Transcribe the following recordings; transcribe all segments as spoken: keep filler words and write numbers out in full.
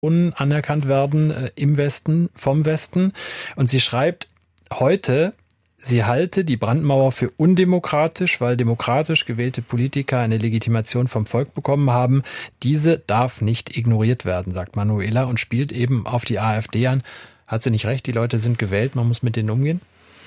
anerkannt werden äh, im Westen, vom Westen. Und sie schreibt heute, sie halte die Brandmauer für undemokratisch, weil demokratisch gewählte Politiker eine Legitimation vom Volk bekommen haben. Diese darf nicht ignoriert werden, sagt Manuela und spielt eben auf die AfD an. Hat sie nicht recht, die Leute sind gewählt, man muss mit denen umgehen?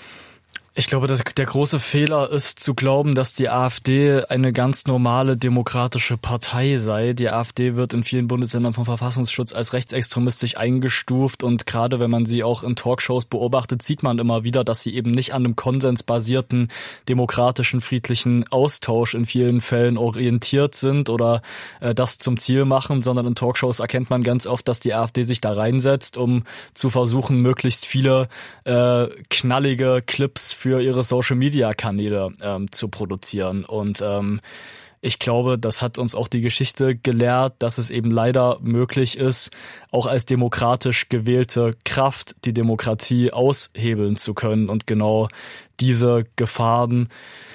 Ich glaube, dass der große Fehler ist, zu glauben, dass die AfD eine ganz normale demokratische Partei sei. Die AfD wird in vielen Bundesländern vom Verfassungsschutz als rechtsextremistisch eingestuft und gerade wenn man sie auch in Talkshows beobachtet, sieht man immer wieder, dass sie eben nicht an einem konsensbasierten, demokratischen, friedlichen Austausch in vielen Fällen orientiert sind oder äh, das zum Ziel machen, sondern in Talkshows erkennt man ganz oft, dass die AfD sich da reinsetzt, um zu versuchen, möglichst viele äh, knallige Clips für ihre Social-Media-Kanäle ähm, zu produzieren. Und ähm, ich glaube, das hat uns auch die Geschichte gelehrt, dass es eben leider möglich ist, auch als demokratisch gewählte Kraft die Demokratie aushebeln zu können. Und genau diese Gefahren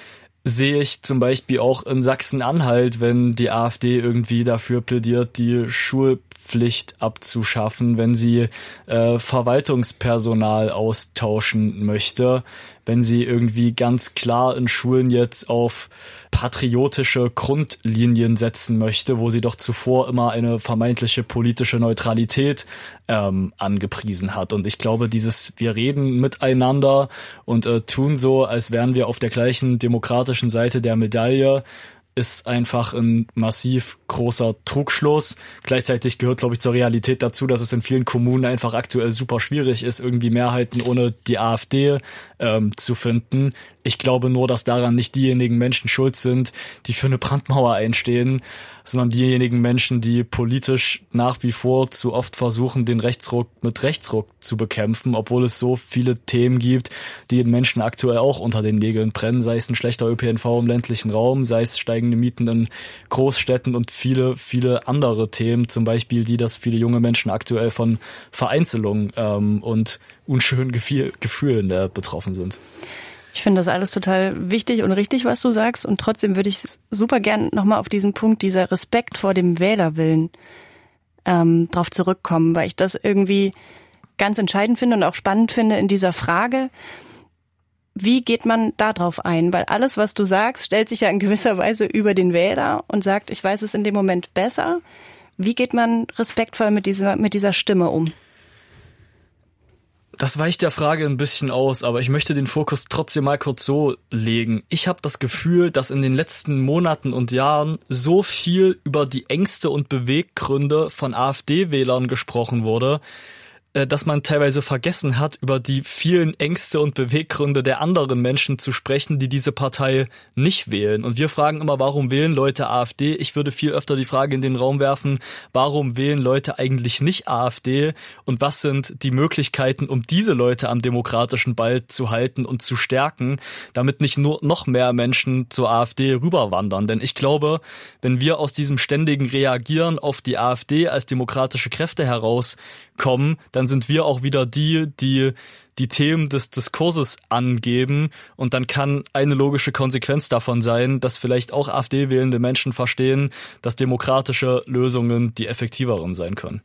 sehe ich zum Beispiel auch in Sachsen-Anhalt, wenn die AfD irgendwie dafür plädiert, die Schulpflicht abzuschaffen, wenn sie äh, Verwaltungspersonal austauschen möchte, wenn sie irgendwie ganz klar in Schulen jetzt auf patriotische Grundlinien setzen möchte, wo sie doch zuvor immer eine vermeintliche politische Neutralität ähm, angepriesen hat. Und ich glaube, dieses wir reden miteinander und äh, tun so, als wären wir auf der gleichen demokratischen Seite der Medaille, ist einfach ein massiv großer Trugschluss. Gleichzeitig gehört, glaube ich, zur Realität dazu, dass es in vielen Kommunen einfach aktuell super schwierig ist, irgendwie Mehrheiten ohne die AfD ähm, zu finden. Ich glaube nur, dass daran nicht diejenigen Menschen schuld sind, die für eine Brandmauer einstehen, sondern diejenigen Menschen, die politisch nach wie vor zu oft versuchen, den Rechtsruck mit Rechtsruck zu bekämpfen, obwohl es so viele Themen gibt, die den Menschen aktuell auch unter den Nägeln brennen, sei es ein schlechter Ö P N V im ländlichen Raum, sei es steigende Mieten in Großstädten und viele, viele andere Themen, zum Beispiel die, dass viele junge Menschen aktuell von Vereinzelung ähm, und unschönen Gefühl, Gefühlen äh, betroffen sind. Ich finde das alles total wichtig und richtig, was du sagst. Und trotzdem würde ich super gern nochmal auf diesen Punkt, dieser Respekt vor dem Wählerwillen, ähm, drauf zurückkommen, weil ich das irgendwie ganz entscheidend finde und auch spannend finde in dieser Frage. Wie geht man da drauf ein? Weil alles, was du sagst, stellt sich ja in gewisser Weise über den Wähler und sagt, ich weiß es in dem Moment besser. Wie geht man respektvoll mit dieser, mit dieser Stimme um? Das weicht der Frage ein bisschen aus, aber ich möchte den Fokus trotzdem mal kurz so legen. Ich habe das Gefühl, dass in den letzten Monaten und Jahren so viel über die Ängste und Beweggründe von AfD-Wählern gesprochen wurde, dass man teilweise vergessen hat, über die vielen Ängste und Beweggründe der anderen Menschen zu sprechen, die diese Partei nicht wählen. Und wir fragen immer, warum wählen Leute AfD? Ich würde viel öfter die Frage in den Raum werfen, warum wählen Leute eigentlich nicht AfD? Und was sind die Möglichkeiten, um diese Leute am demokratischen Ball zu halten und zu stärken, damit nicht nur noch mehr Menschen zur AfD rüberwandern? Denn ich glaube, wenn wir aus diesem ständigen Reagieren auf die AfD als demokratische Kräfte herauskommen, dann sind wir auch wieder die, die die Themen des Diskurses angeben und dann kann eine logische Konsequenz davon sein, dass vielleicht auch AfD-wählende Menschen verstehen, dass demokratische Lösungen die effektiveren sein können.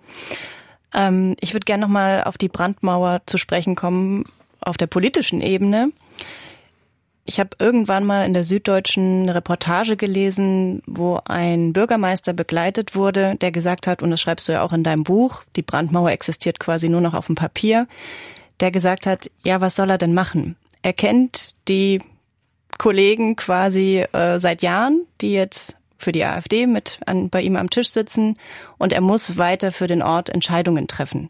Ähm, ich würde gerne nochmal auf die Brandmauer zu sprechen kommen, auf der politischen Ebene. Ich habe irgendwann mal in der Süddeutschen eine Reportage gelesen, wo ein Bürgermeister begleitet wurde, der gesagt hat, und das schreibst du ja auch in deinem Buch, die Brandmauer existiert quasi nur noch auf dem Papier, der gesagt hat, ja, was soll er denn machen? Er kennt die Kollegen quasi äh, seit Jahren, die jetzt für die AfD mit an, bei ihm am Tisch sitzen und er muss weiter für den Ort Entscheidungen treffen.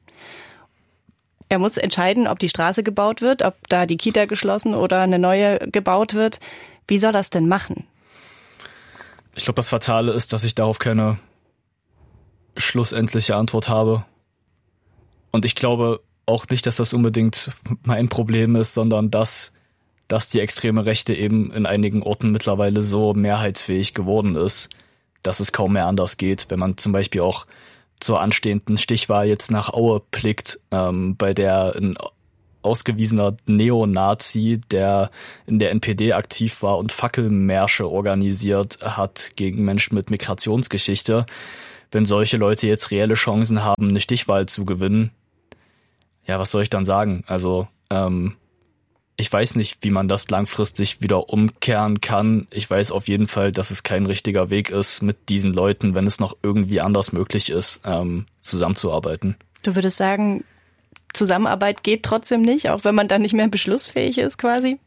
Er muss entscheiden, ob die Straße gebaut wird, ob da die Kita geschlossen oder eine neue gebaut wird. Wie soll das denn machen? Ich glaube, das Fatale ist, dass ich darauf keine schlussendliche Antwort habe. Und ich glaube auch nicht, dass das unbedingt mein Problem ist, sondern dass, dass die extreme Rechte eben in einigen Orten mittlerweile so mehrheitsfähig geworden ist, dass es kaum mehr anders geht. Wenn man zum Beispiel auch zur anstehenden Stichwahl jetzt nach Aue blickt, ähm, bei der ein ausgewiesener Neonazi, der in der N P D aktiv war und Fackelmärsche organisiert hat gegen Menschen mit Migrationsgeschichte, wenn solche Leute jetzt reelle Chancen haben, eine Stichwahl zu gewinnen, ja, was soll ich dann sagen? Also, ähm, ich weiß nicht, wie man das langfristig wieder umkehren kann. Ich weiß auf jeden Fall, dass es kein richtiger Weg ist, mit diesen Leuten, wenn es noch irgendwie anders möglich ist, ähm, zusammenzuarbeiten. Du würdest sagen, Zusammenarbeit geht trotzdem nicht, auch wenn man dann nicht mehr beschlussfähig ist quasi?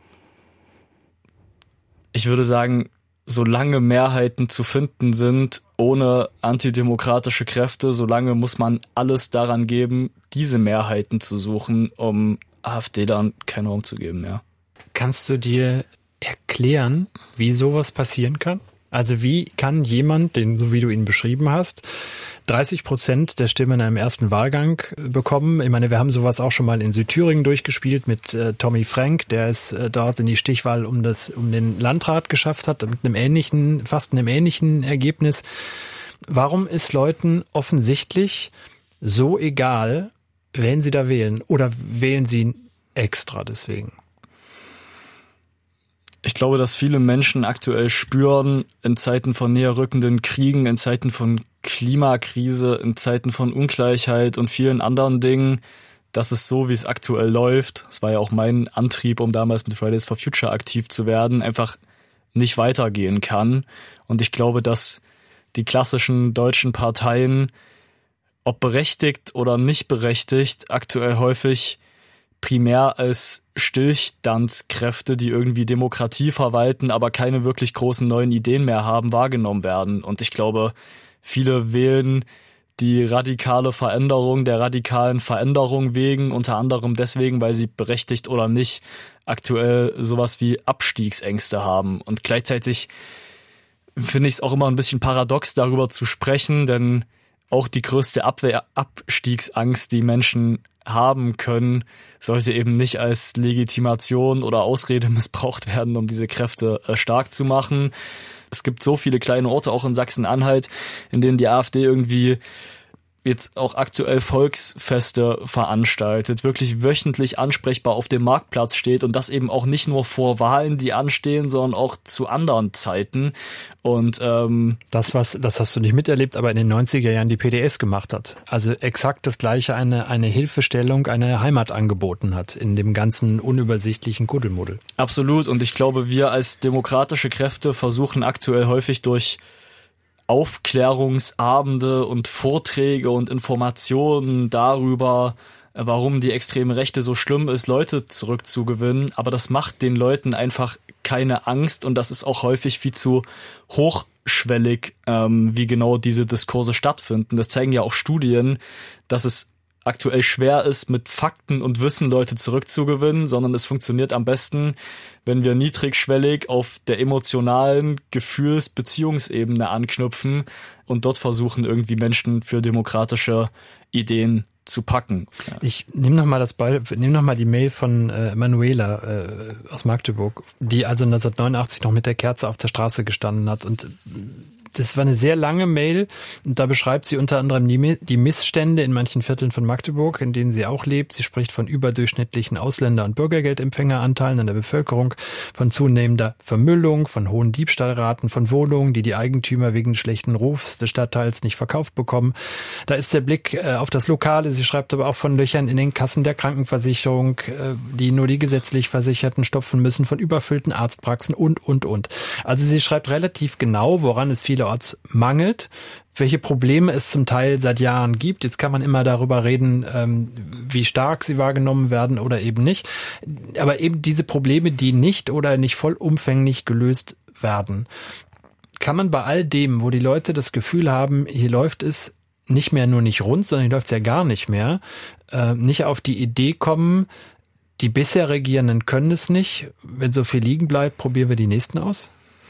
Ich würde sagen, solange Mehrheiten zu finden sind, ohne antidemokratische Kräfte, solange muss man alles daran geben, diese Mehrheiten zu suchen, um AfD dann keinen Raum zu geben, ja. Kannst du dir erklären, wie sowas passieren kann? Also wie kann jemand, den, so wie du ihn beschrieben hast, dreißig Prozent der Stimmen in einem ersten Wahlgang bekommen? Ich meine, wir haben sowas auch schon mal in Südthüringen durchgespielt mit äh, Tommy Frank, der es äh, dort in die Stichwahl um das um den Landrat geschafft hat, mit einem ähnlichen, fast einem ähnlichen Ergebnis. Warum ist Leuten offensichtlich so egal, wen sie da wählen? Oder wählen sie extra deswegen? Ich glaube, dass viele Menschen aktuell spüren, in Zeiten von näher rückenden Kriegen, in Zeiten von Klimakrise, in Zeiten von Ungleichheit und vielen anderen Dingen, dass es so, wie es aktuell läuft, das war ja auch mein Antrieb, um damals mit Fridays for Future aktiv zu werden, einfach nicht weitergehen kann. Und ich glaube, dass die klassischen deutschen Parteien, ob berechtigt oder nicht berechtigt, aktuell häufig primär als Stillstandskräfte, die irgendwie Demokratie verwalten, aber keine wirklich großen neuen Ideen mehr haben, wahrgenommen werden. Und ich glaube, viele wählen die radikale Veränderung der radikalen Veränderung wegen, unter anderem deswegen, weil sie berechtigt oder nicht aktuell sowas wie Abstiegsängste haben. Und gleichzeitig finde ich es auch immer ein bisschen paradox, darüber zu sprechen, denn auch die größte Abwehr- Abstiegsangst, die Menschen haben können, sollte eben nicht als Legitimation oder Ausrede missbraucht werden, um diese Kräfte äh, stark zu machen. Es gibt so viele kleine Orte, auch in Sachsen-Anhalt, in denen die AfD irgendwie jetzt auch aktuell Volksfeste veranstaltet, wirklich wöchentlich ansprechbar auf dem Marktplatz steht und das eben auch nicht nur vor Wahlen, die anstehen, sondern auch zu anderen Zeiten. Und ähm, das was, das hast du nicht miterlebt, aber in den neunziger Jahren die P D S gemacht hat. Also exakt das Gleiche, eine eine Hilfestellung, eine Heimat angeboten hat in dem ganzen unübersichtlichen Kuddelmuddel. Absolut. Und ich glaube, wir als demokratische Kräfte versuchen aktuell häufig durch Aufklärungsabende und Vorträge und Informationen darüber, warum die extreme Rechte so schlimm ist, Leute zurückzugewinnen. Aber das macht den Leuten einfach keine Angst und das ist auch häufig viel zu hochschwellig, ähm, wie genau diese Diskurse stattfinden. Das zeigen ja auch Studien, dass es aktuell schwer ist, mit Fakten und Wissen Leute zurückzugewinnen, sondern es funktioniert am besten, wenn wir niedrigschwellig auf der emotionalen Gefühls-, Beziehungsebene anknüpfen und dort versuchen, irgendwie Menschen für demokratische Ideen zu packen. Ja. Ich nehme noch mal das Be- nehme noch mal die Mail von äh, Manuela äh, aus Magdeburg, die also neunzehnhundertneunundachtzig noch mit der Kerze auf der Straße gestanden hat und das war eine sehr lange Mail und da beschreibt sie unter anderem die, die Missstände in manchen Vierteln von Magdeburg, in denen sie auch lebt. Sie spricht von überdurchschnittlichen Ausländer- und Bürgergeldempfängeranteilen an der Bevölkerung, von zunehmender Vermüllung, von hohen Diebstahlraten von Wohnungen, die die Eigentümer wegen schlechten Rufs des Stadtteils nicht verkauft bekommen. Da ist der Blick äh, auf das Lokale. Sie schreibt aber auch von Löchern in den Kassen der Krankenversicherung, äh, die nur die gesetzlich Versicherten stopfen müssen, von überfüllten Arztpraxen und, und, und. Also sie schreibt relativ genau, woran es viele Orts mangelt, welche Probleme es zum Teil seit Jahren gibt. Jetzt kann man immer darüber reden, ähm, wie stark sie wahrgenommen werden oder eben nicht. Aber eben diese Probleme, die nicht oder nicht vollumfänglich gelöst werden. Kann man bei all dem, wo die Leute das Gefühl haben, hier läuft es nicht mehr nur nicht rund, sondern hier läuft es ja gar nicht mehr, äh, nicht auf die Idee kommen, die bisher Regierenden können es nicht. Wenn so viel liegen bleibt, probieren wir die nächsten aus?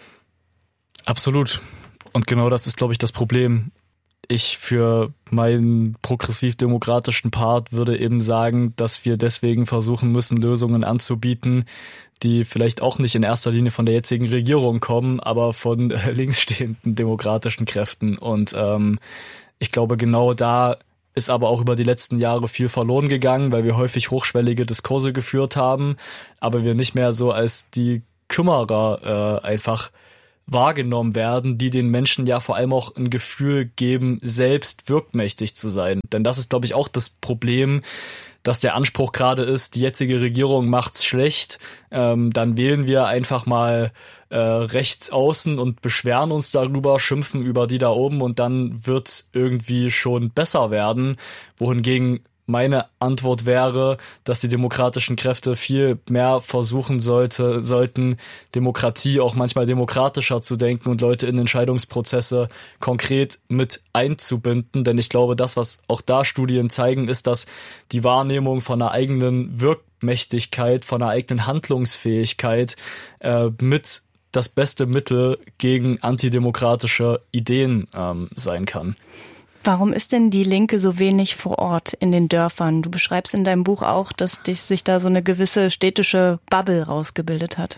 Absolut. Und genau das ist, glaube ich, das Problem. Ich für meinen progressiv-demokratischen Part würde eben sagen, dass wir deswegen versuchen müssen, Lösungen anzubieten, die vielleicht auch nicht in erster Linie von der jetzigen Regierung kommen, aber von äh, linksstehenden demokratischen Kräften. Und ähm, ich glaube, genau da ist aber auch über die letzten Jahre viel verloren gegangen, weil wir häufig hochschwellige Diskurse geführt haben, aber wir nicht mehr so als die Kümmerer äh, einfach wahrgenommen werden, die den Menschen ja vor allem auch ein Gefühl geben, selbst wirkmächtig zu sein. Denn das ist, glaube ich, auch das Problem, dass der Anspruch gerade ist, die jetzige Regierung macht's schlecht, ähm, dann wählen wir einfach mal äh, rechts außen und beschweren uns darüber, schimpfen über die da oben und dann wird's irgendwie schon besser werden, wohingegen meine Antwort wäre, dass die demokratischen Kräfte viel mehr versuchen sollte, sollten, Demokratie auch manchmal demokratischer zu denken und Leute in Entscheidungsprozesse konkret mit einzubinden. Denn ich glaube, das, was auch da Studien zeigen, ist, dass die Wahrnehmung von einer eigenen Wirkmächtigkeit, von einer eigenen Handlungsfähigkeit äh, mit das beste Mittel gegen antidemokratische Ideen ähm, sein kann. Warum ist denn die Linke so wenig vor Ort in den Dörfern? Du beschreibst in deinem Buch auch, dass dich sich da so eine gewisse städtische Bubble rausgebildet hat.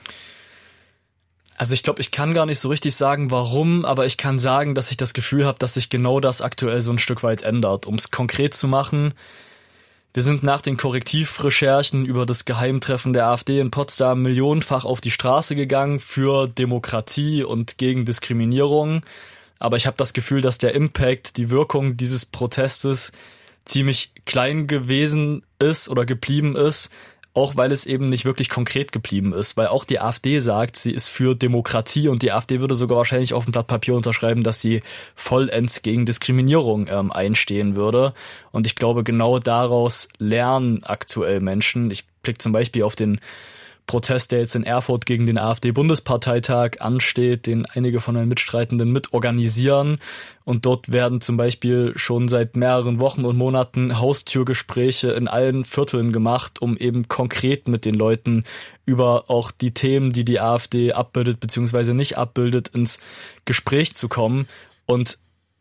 Also ich glaube, ich kann gar nicht so richtig sagen, warum, aber ich kann sagen, dass ich das Gefühl habe, dass sich genau das aktuell so ein Stück weit ändert. Um es konkret zu machen, wir sind nach den Korrektivrecherchen über das Geheimtreffen der AfD in Potsdam millionenfach auf die Straße gegangen für Demokratie und gegen Diskriminierung. Aber ich habe das Gefühl, dass der Impact, die Wirkung dieses Protestes ziemlich klein gewesen ist oder geblieben ist, auch weil es eben nicht wirklich konkret geblieben ist. Weil auch die AfD sagt, sie ist für Demokratie und die AfD würde sogar wahrscheinlich auf dem Blatt Papier unterschreiben, dass sie vollends gegen Diskriminierung ähm, einstehen würde. Und ich glaube, genau daraus lernen aktuell Menschen. Ich blicke zum Beispiel auf den Protest, der jetzt in Erfurt gegen den AfD-Bundesparteitag ansteht, den einige von den Mitstreitenden mitorganisieren. Und dort werden zum Beispiel schon seit mehreren Wochen und Monaten Haustürgespräche in allen Vierteln gemacht, um eben konkret mit den Leuten über auch die Themen, die die AfD abbildet bzw. nicht abbildet, ins Gespräch zu kommen. Und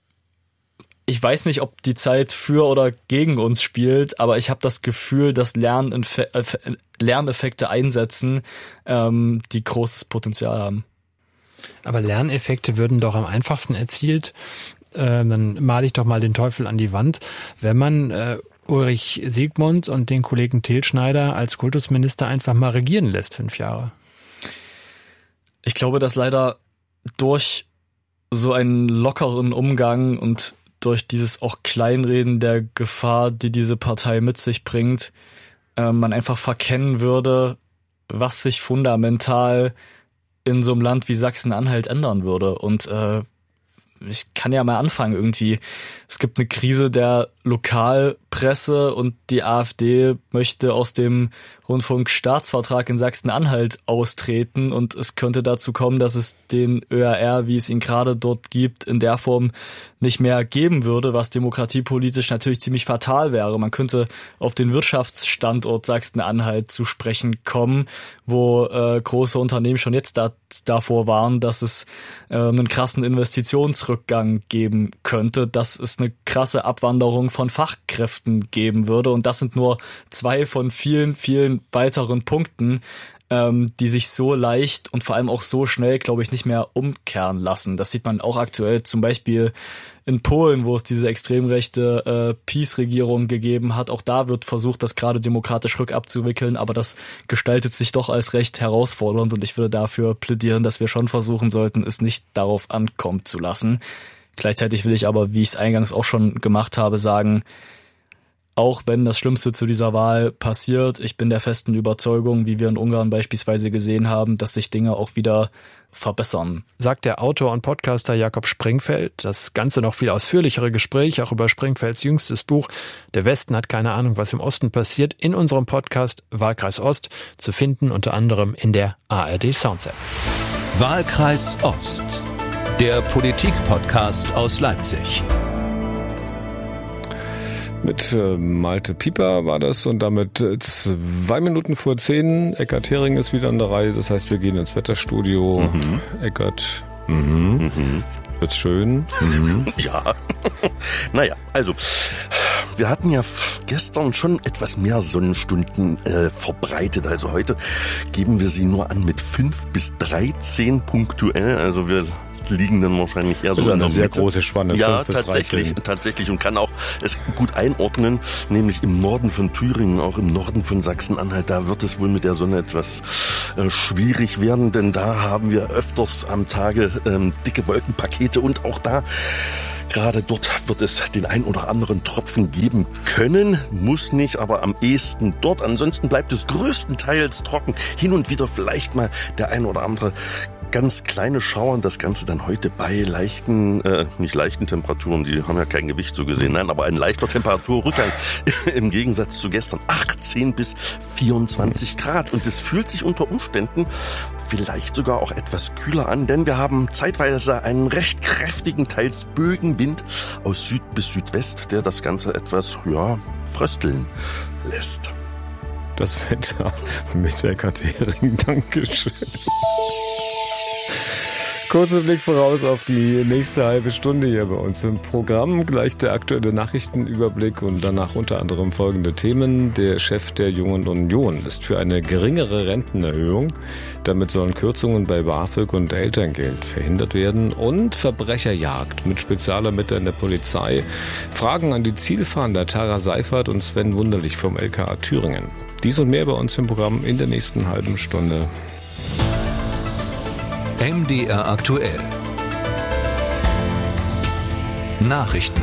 ich weiß nicht, ob die Zeit für oder gegen uns spielt, aber ich habe das Gefühl, dass Lernenfe- äh, Lerneffekte einsetzen, ähm, die großes Potenzial haben. Aber Lerneffekte würden doch am einfachsten erzielt, äh, dann male ich doch mal den Teufel an die Wand, wenn man äh, Ulrich Siegmund und den Kollegen Tilschneider als Kultusminister einfach mal regieren lässt, fünf Jahre. Ich glaube, dass leider durch so einen lockeren Umgang und durch dieses auch Kleinreden der Gefahr, die diese Partei mit sich bringt, äh, man einfach verkennen würde, was sich fundamental in so einem Land wie Sachsen-Anhalt ändern würde. Und äh, ich kann ja mal anfangen irgendwie. Es gibt eine Krise der Lokalpresse und die AfD möchte aus dem Rundfunkstaatsvertrag in Sachsen-Anhalt austreten und es könnte dazu kommen, dass es den Ö R R, wie es ihn gerade dort gibt, in der Form nicht mehr geben würde, was demokratiepolitisch natürlich ziemlich fatal wäre. Man könnte auf den Wirtschaftsstandort Sachsen-Anhalt zu sprechen kommen, wo äh, große Unternehmen schon jetzt da, davor waren, dass es äh, einen krassen Investitionsrückgang geben könnte, dass es eine krasse Abwanderung von Fachkräften geben würde. Und das sind nur zwei von vielen, vielen weiteren Punkten, ähm, die sich so leicht und vor allem auch so schnell, glaube ich, nicht mehr umkehren lassen. Das sieht man auch aktuell zum Beispiel in Polen, wo es diese extrem rechte äh, PiS-Regierung gegeben hat. Auch da wird versucht, das gerade demokratisch rückabzuwickeln, aber das gestaltet sich doch als recht herausfordernd und ich würde dafür plädieren, dass wir schon versuchen sollten, es nicht darauf ankommen zu lassen. Gleichzeitig will ich aber, wie ich es eingangs auch schon gemacht habe, sagen, auch wenn das Schlimmste zu dieser Wahl passiert, ich bin der festen Überzeugung, wie wir in Ungarn beispielsweise gesehen haben, dass sich Dinge auch wieder verbessern. Sagt der Autor und Podcaster Jakob Springfeld. Das Ganze noch viel ausführlichere Gespräch, auch über Springfelds jüngstes Buch Der Westen hat keine Ahnung, was im Osten passiert, in unserem Podcast Wahlkreis Ost, zu finden unter anderem in der A R D Sounds App. Wahlkreis Ost, der Politik-Podcast aus Leipzig. Mit äh, Malte Pieper war das und damit äh, zwei Minuten vor zehn. Eckart Hering ist wieder an der Reihe, das heißt, wir gehen ins Wetterstudio. Mhm. Eckart, mhm. Mhm. Wird's schön? Mhm. Ja, naja, also, wir hatten ja gestern schon etwas mehr Sonnenstunden äh, verbreitet, also heute geben wir sie nur an mit fünf bis dreizehn punktuell, also wir liegen dann wahrscheinlich eher so in der eine sehr Mitte. große Spanne. Ja, fünf bis tatsächlich, dreizehn. tatsächlich und kann auch es gut einordnen, nämlich im Norden von Thüringen, auch im Norden von Sachsen-Anhalt. Da wird es wohl mit der Sonne etwas äh, schwierig werden, denn da haben wir öfters am Tage ähm, dicke Wolkenpakete und auch da gerade dort wird es den ein oder anderen Tropfen geben können, muss nicht, aber am ehesten dort. Ansonsten bleibt es größtenteils trocken. Hin und wieder vielleicht mal der ein oder andere ganz kleine Schauern, das Ganze dann heute bei leichten, äh, nicht leichten Temperaturen, die haben ja kein Gewicht so gesehen, nein, aber ein leichter Temperaturrückgang im Gegensatz zu gestern, achtzehn bis vierundzwanzig Grad und es fühlt sich unter Umständen vielleicht sogar auch etwas kühler an, denn wir haben zeitweise einen recht kräftigen, teils Bögenwind aus Süd bis Südwest, der das Ganze etwas, ja, frösteln lässt. Das Wetter mit der Katering. Dankeschön. Kurzer Blick voraus auf die nächste halbe Stunde hier bei uns im Programm. Gleich der aktuelle Nachrichtenüberblick und danach unter anderem folgende Themen. Der Chef der Jungen Union ist für eine geringere Rentenerhöhung. Damit sollen Kürzungen bei BAföG und Elterngeld verhindert werden. Und Verbrecherjagd mit Spezialermittlern der Polizei. Fragen an die Zielfahnder Tara Seifert und Sven Wunderlich vom L K A Thüringen. Dies und mehr bei uns im Programm in der nächsten halben Stunde. M D R aktuell. Nachrichten.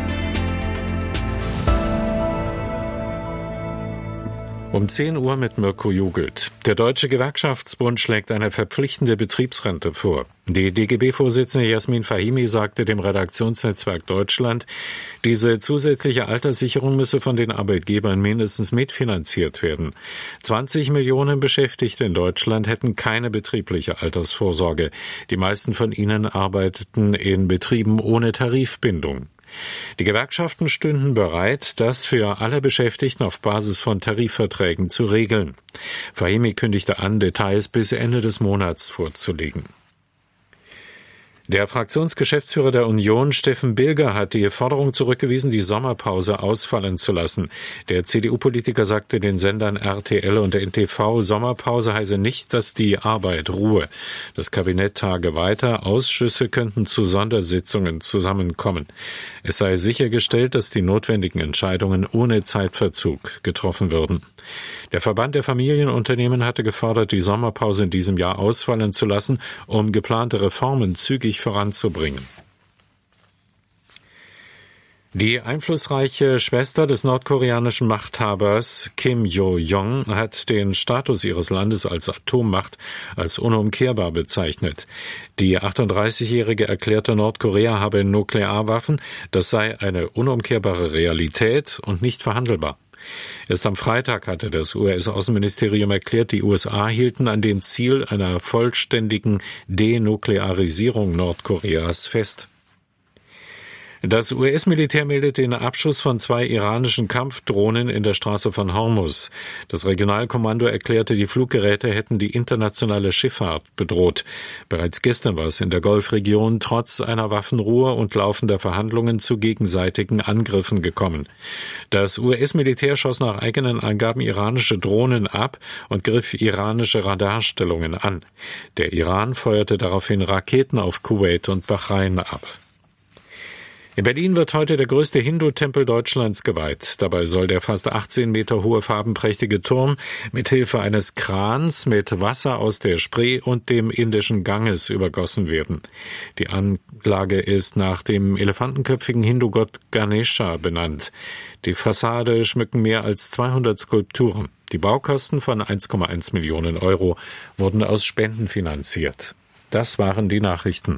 Um zehn Uhr mit Mirko Jugelt. Der Deutsche Gewerkschaftsbund schlägt eine verpflichtende Betriebsrente vor. Die D G B-Vorsitzende Jasmin Fahimi sagte dem Redaktionsnetzwerk Deutschland, diese zusätzliche Alterssicherung müsse von den Arbeitgebern mindestens mitfinanziert werden. zwanzig Millionen Beschäftigte in Deutschland hätten keine betriebliche Altersvorsorge. Die meisten von ihnen arbeiteten in Betrieben ohne Tarifbindung. Die Gewerkschaften stünden bereit, das für alle Beschäftigten auf Basis von Tarifverträgen zu regeln. Fahimi kündigte an, Details bis Ende des Monats vorzulegen. Der Fraktionsgeschäftsführer der Union, Steffen Bilger, hat die Forderung zurückgewiesen, die Sommerpause ausfallen zu lassen. Der C D U-Politiker sagte den Sendern R T L und N T V, Sommerpause heiße nicht, dass die Arbeit ruhe. Das Kabinett tage weiter, Ausschüsse könnten zu Sondersitzungen zusammenkommen. Es sei sichergestellt, dass die notwendigen Entscheidungen ohne Zeitverzug getroffen würden. Der Verband der Familienunternehmen hatte gefordert, die Sommerpause in diesem Jahr ausfallen zu lassen, um geplante Reformen zügig voranzubringen. Die einflussreiche Schwester des nordkoreanischen Machthabers Kim Jo-jong hat den Status ihres Landes als Atommacht als unumkehrbar bezeichnet. Die achtunddreißigjährige erklärte, Nordkorea habe Nuklearwaffen, das sei eine unumkehrbare Realität und nicht verhandelbar. Erst am Freitag hatte das U S-Außenministerium erklärt, die U S A hielten an dem Ziel einer vollständigen Denuklearisierung Nordkoreas fest. Das U S-Militär meldet den Abschuss von zwei iranischen Kampfdrohnen in der Straße von Hormuz. Das Regionalkommando erklärte, die Fluggeräte hätten die internationale Schifffahrt bedroht. Bereits gestern war es in der Golfregion trotz einer Waffenruhe und laufender Verhandlungen zu gegenseitigen Angriffen gekommen. Das U S-Militär schoss nach eigenen Angaben iranische Drohnen ab und griff iranische Radarstellungen an. Der Iran feuerte daraufhin Raketen auf Kuwait und Bahrain ab. In Berlin wird heute der größte Hindu-Tempel Deutschlands geweiht. Dabei soll der fast achtzehn Meter hohe farbenprächtige Turm mit Hilfe eines Krans mit Wasser aus der Spree und dem indischen Ganges übergossen werden. Die Anlage ist nach dem elefantenköpfigen Hindu-Gott Ganesha benannt. Die Fassade schmücken mehr als zweihundert Skulpturen. Die Baukosten von eins Komma eins Millionen Euro wurden aus Spenden finanziert. Das waren die Nachrichten.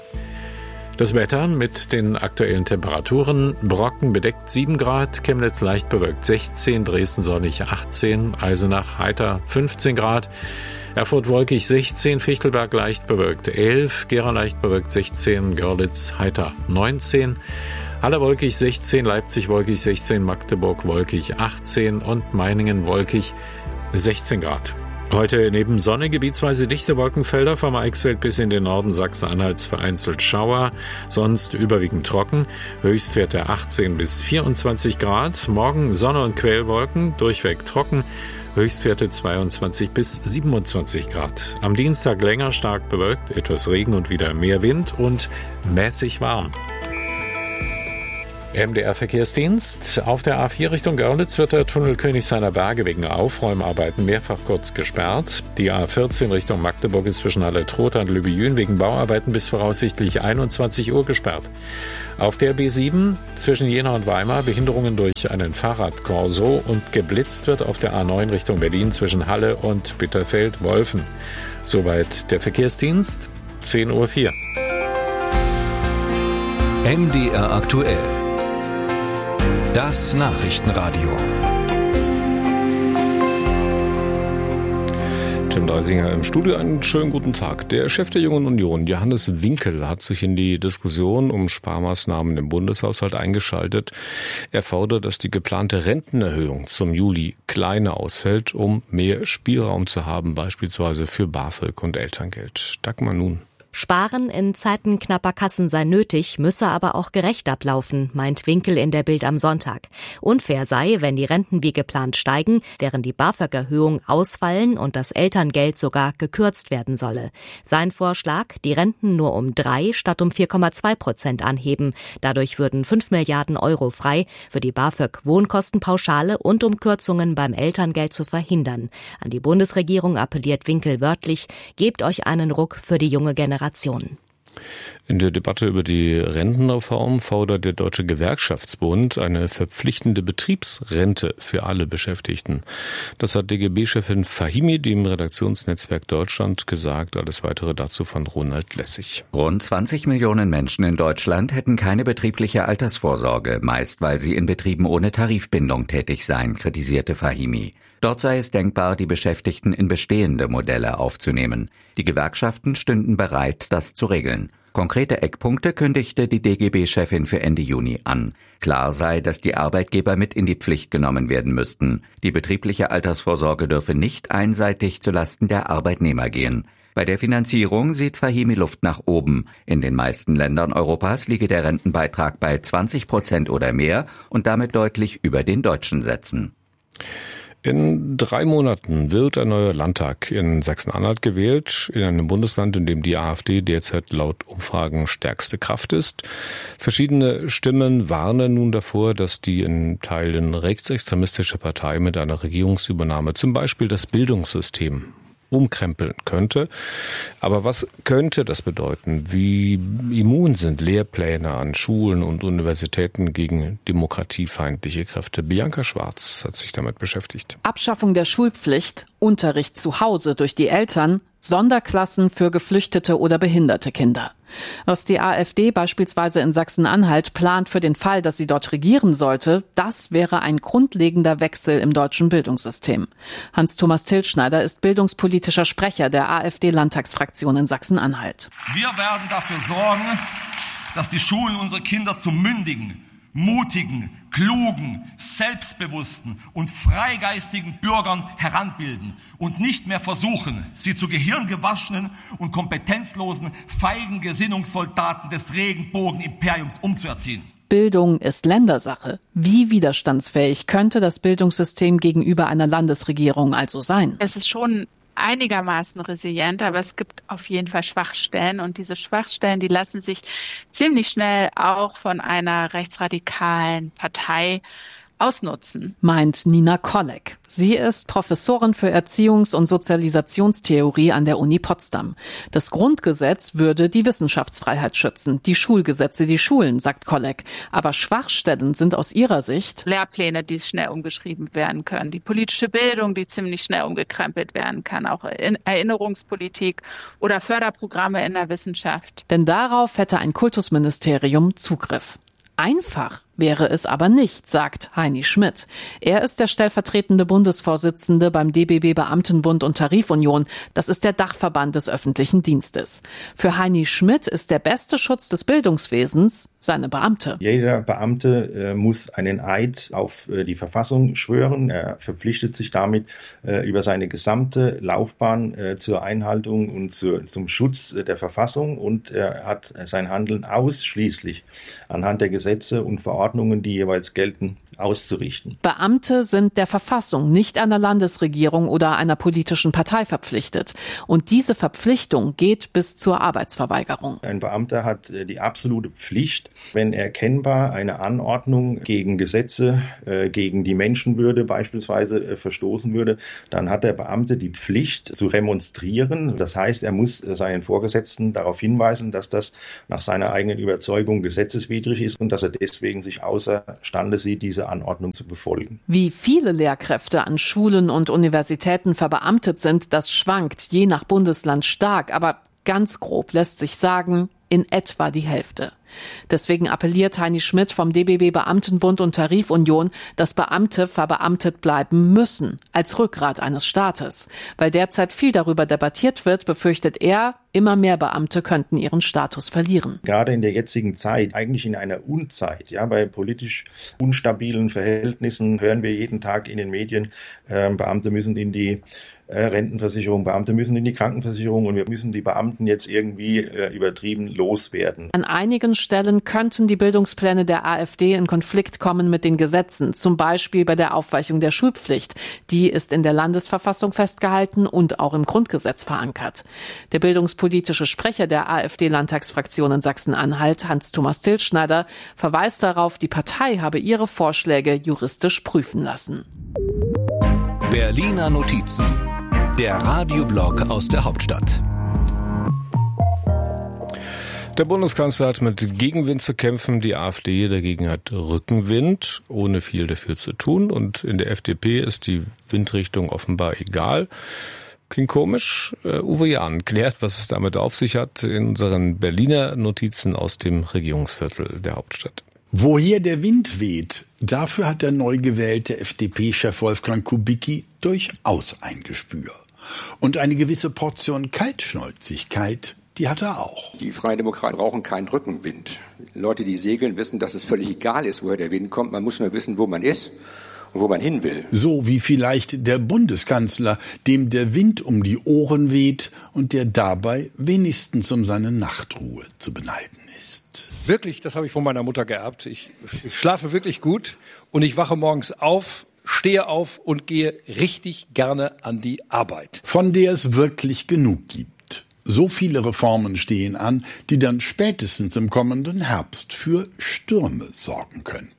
Das Wetter mit den aktuellen Temperaturen: Brocken bedeckt sieben Grad, Chemnitz leicht bewölkt sechzehn, Dresden sonnig achtzehn, Eisenach heiter fünfzehn Grad, Erfurt wolkig sechzehn, Fichtelberg leicht bewölkt elf, Gera leicht bewölkt sechzehn, Görlitz heiter neunzehn, Halle wolkig sechzehn, Leipzig wolkig sechzehn, Magdeburg wolkig achtzehn und Meiningen wolkig sechzehn Grad. Heute neben Sonne gebietsweise dichte Wolkenfelder, vom Eichsfeld bis in den Norden Sachsen-Anhalts vereinzelt Schauer, sonst überwiegend trocken, Höchstwerte achtzehn bis vierundzwanzig Grad, morgen Sonne und Quellwolken, durchweg trocken, Höchstwerte zweiundzwanzig bis siebenundzwanzig Grad. Am Dienstag länger stark bewölkt, etwas Regen und wieder mehr Wind und mäßig warm. M D R-Verkehrsdienst. Auf der A vier Richtung Görlitz wird der Tunnel König seiner Berge wegen Aufräumarbeiten mehrfach kurz gesperrt. Die A vierzehn Richtung Magdeburg ist zwischen Halle-Trotha und Lübejün wegen Bauarbeiten bis voraussichtlich einundzwanzig Uhr gesperrt. Auf der B sieben zwischen Jena und Weimar Behinderungen durch einen Fahrradkorso und geblitzt wird auf der A neun Richtung Berlin zwischen Halle und Bitterfeld-Wolfen. Soweit der Verkehrsdienst, zehn Uhr vier. M D R aktuell. Das Nachrichtenradio. Tim Dreisinger im Studio, einen schönen guten Tag. Der Chef der Jungen Union, Johannes Winkel, hat sich in die Diskussion um Sparmaßnahmen im Bundeshaushalt eingeschaltet. Er fordert, dass die geplante Rentenerhöhung zum Juli kleiner ausfällt, um mehr Spielraum zu haben, beispielsweise für BAföG und Elterngeld. Dagmar Nun. Sparen in Zeiten knapper Kassen sei nötig, müsse aber auch gerecht ablaufen, meint Winkel in der Bild am Sonntag. Unfair sei, wenn die Renten wie geplant steigen, während die BAföG-Erhöhung ausfallen und das Elterngeld sogar gekürzt werden solle. Sein Vorschlag, die Renten nur um drei statt um vier Komma zwei Prozent anheben. Dadurch würden fünf Milliarden Euro frei für die BAföG-Wohnkostenpauschale und um Kürzungen beim Elterngeld zu verhindern. An die Bundesregierung appelliert Winkel wörtlich, gebt euch einen Ruck für die junge Generation. In der Debatte über die Rentenreform fordert der Deutsche Gewerkschaftsbund eine verpflichtende Betriebsrente für alle Beschäftigten. Das hat D G B-Chefin Fahimi dem Redaktionsnetzwerk Deutschland gesagt. Alles Weitere dazu von Ronald Lessig. Rund zwanzig Millionen Menschen in Deutschland hätten keine betriebliche Altersvorsorge, meist weil sie in Betrieben ohne Tarifbindung tätig seien, kritisierte Fahimi. Dort sei es denkbar, die Beschäftigten in bestehende Modelle aufzunehmen. Die Gewerkschaften stünden bereit, das zu regeln. Konkrete Eckpunkte kündigte die D G B-Chefin für Ende Juni an. Klar sei, dass die Arbeitgeber mit in die Pflicht genommen werden müssten. Die betriebliche Altersvorsorge dürfe nicht einseitig zulasten der Arbeitnehmer gehen. Bei der Finanzierung sieht Fahimi Luft nach oben. In den meisten Ländern Europas liege der Rentenbeitrag bei zwanzig Prozent oder mehr und damit deutlich über den deutschen Sätzen. In drei Monaten wird ein neuer Landtag in Sachsen-Anhalt gewählt, in einem Bundesland, in dem die AfD derzeit laut Umfragen stärkste Kraft ist. Verschiedene Stimmen warnen nun davor, dass die in Teilen rechtsextremistische Partei mit einer Regierungsübernahme zum Beispiel das Bildungssystem umkrempeln könnte. Aber was könnte das bedeuten? Wie immun sind Lehrpläne an Schulen und Universitäten gegen demokratiefeindliche Kräfte? Bianca Schwarz hat sich damit beschäftigt. Abschaffung der Schulpflicht, Unterricht zu Hause durch die Eltern, Sonderklassen für geflüchtete oder behinderte Kinder. Was die AfD beispielsweise in Sachsen-Anhalt plant für den Fall, dass sie dort regieren sollte, das wäre ein grundlegender Wechsel im deutschen Bildungssystem. Hans-Thomas Tilschneider ist bildungspolitischer Sprecher der AfD-Landtagsfraktion in Sachsen-Anhalt. Wir werden dafür sorgen, dass die Schulen unsere Kinder zu mündigen, mutigen, klugen, selbstbewussten und freigeistigen Bürgern heranbilden und nicht mehr versuchen, sie zu gehirngewaschenen und kompetenzlosen, feigen Gesinnungssoldaten des Regenbogenimperiums umzuerziehen. Bildung ist Ländersache. Wie widerstandsfähig könnte das Bildungssystem gegenüber einer Landesregierung also sein? Es ist schon einigermaßen resilient, aber es gibt auf jeden Fall Schwachstellen und diese Schwachstellen, die lassen sich ziemlich schnell auch von einer rechtsradikalen Partei ausnutzen. Meint Nina Kolleg. Sie ist Professorin für Erziehungs- und Sozialisationstheorie an der Uni Potsdam. Das Grundgesetz würde die Wissenschaftsfreiheit schützen, die Schulgesetze die Schulen, sagt Kolleg. Aber Schwachstellen sind aus ihrer Sicht Lehrpläne, die schnell umgeschrieben werden können, die politische Bildung, die ziemlich schnell umgekrempelt werden kann, auch Erinnerungspolitik oder Förderprogramme in der Wissenschaft. Denn darauf hätte ein Kultusministerium Zugriff. Einfach wäre es aber nicht, sagt Heini Schmidt. Er ist der stellvertretende Bundesvorsitzende beim D B B Beamtenbund und Tarifunion. Das ist der Dachverband des öffentlichen Dienstes. Für Heini Schmidt ist der beste Schutz des Bildungswesens seine Beamte. Jeder Beamte äh, muss einen Eid auf äh, die Verfassung schwören. Er verpflichtet sich damit äh, über seine gesamte Laufbahn äh, zur Einhaltung und zu, zum Schutz äh, der Verfassung und er hat sein Handeln ausschließlich anhand der Gesetze und Verordnungen, die jeweils gelten, auszurichten. Beamte sind der Verfassung, nicht einer Landesregierung oder einer politischen Partei verpflichtet. Und diese Verpflichtung geht bis zur Arbeitsverweigerung. Ein Beamter hat die absolute Pflicht, wenn erkennbar eine Anordnung gegen Gesetze, äh, gegen die Menschenwürde beispielsweise äh, verstoßen würde, dann hat der Beamte die Pflicht zu remonstrieren. Das heißt, er muss seinen Vorgesetzten darauf hinweisen, dass das nach seiner eigenen Überzeugung gesetzeswidrig ist und dass er deswegen sich außerstande sieht, diese Anordnung zu befolgen. Wie viele Lehrkräfte an Schulen und Universitäten verbeamtet sind, das schwankt je nach Bundesland stark, aber ganz grob lässt sich sagen, in etwa die Hälfte. Deswegen appelliert Heini Schmidt vom D B B Beamtenbund und Tarifunion, dass Beamte verbeamtet bleiben müssen, als Rückgrat eines Staates. Weil derzeit viel darüber debattiert wird, befürchtet er, immer mehr Beamte könnten ihren Status verlieren. Gerade in der jetzigen Zeit, eigentlich in einer Unzeit, ja, bei politisch unstabilen Verhältnissen hören wir jeden Tag in den Medien, äh, Beamte müssen in die äh, Rentenversicherung, Beamte müssen in die Krankenversicherung und wir müssen die Beamten jetzt irgendwie äh, übertrieben loswerden. An einigen Stellen könnten die Bildungspläne der AfD in Konflikt kommen mit den Gesetzen, zum Beispiel bei der Aufweichung der Schulpflicht. Die ist in der Landesverfassung festgehalten und auch im Grundgesetz verankert. Der bildungspolitische Sprecher der AfD-Landtagsfraktion in Sachsen-Anhalt, Hans-Thomas Tilschneider, verweist darauf, die Partei habe ihre Vorschläge juristisch prüfen lassen. Berliner Notizen, der Radioblog aus der Hauptstadt. Der Bundeskanzler hat mit Gegenwind zu kämpfen, die AfD dagegen hat Rückenwind, ohne viel dafür zu tun. Und in der F D P ist die Windrichtung offenbar egal. Klingt komisch. Uh, Uwe Jahn klärt, was es damit auf sich hat, in unseren Berliner Notizen aus dem Regierungsviertel der Hauptstadt. Woher der Wind weht, dafür hat der neu gewählte F D P-Chef Wolfgang Kubicki durchaus ein Gespür. Und eine gewisse Portion Kaltschnäuzigkeit, die hat er auch. Die Freien Demokraten brauchen keinen Rückenwind. Leute, die segeln, wissen, dass es völlig egal ist, woher der Wind kommt. Man muss nur wissen, wo man ist und wo man hin will. So wie vielleicht der Bundeskanzler, dem der Wind um die Ohren weht und der dabei wenigstens um seine Nachtruhe zu beneiden ist. Wirklich, das habe ich von meiner Mutter geerbt. Ich, ich schlafe wirklich gut und ich wache morgens auf, stehe auf und gehe richtig gerne an die Arbeit. Von der es wirklich genug gibt. So viele Reformen stehen an, die dann spätestens im kommenden Herbst für Stürme sorgen könnten.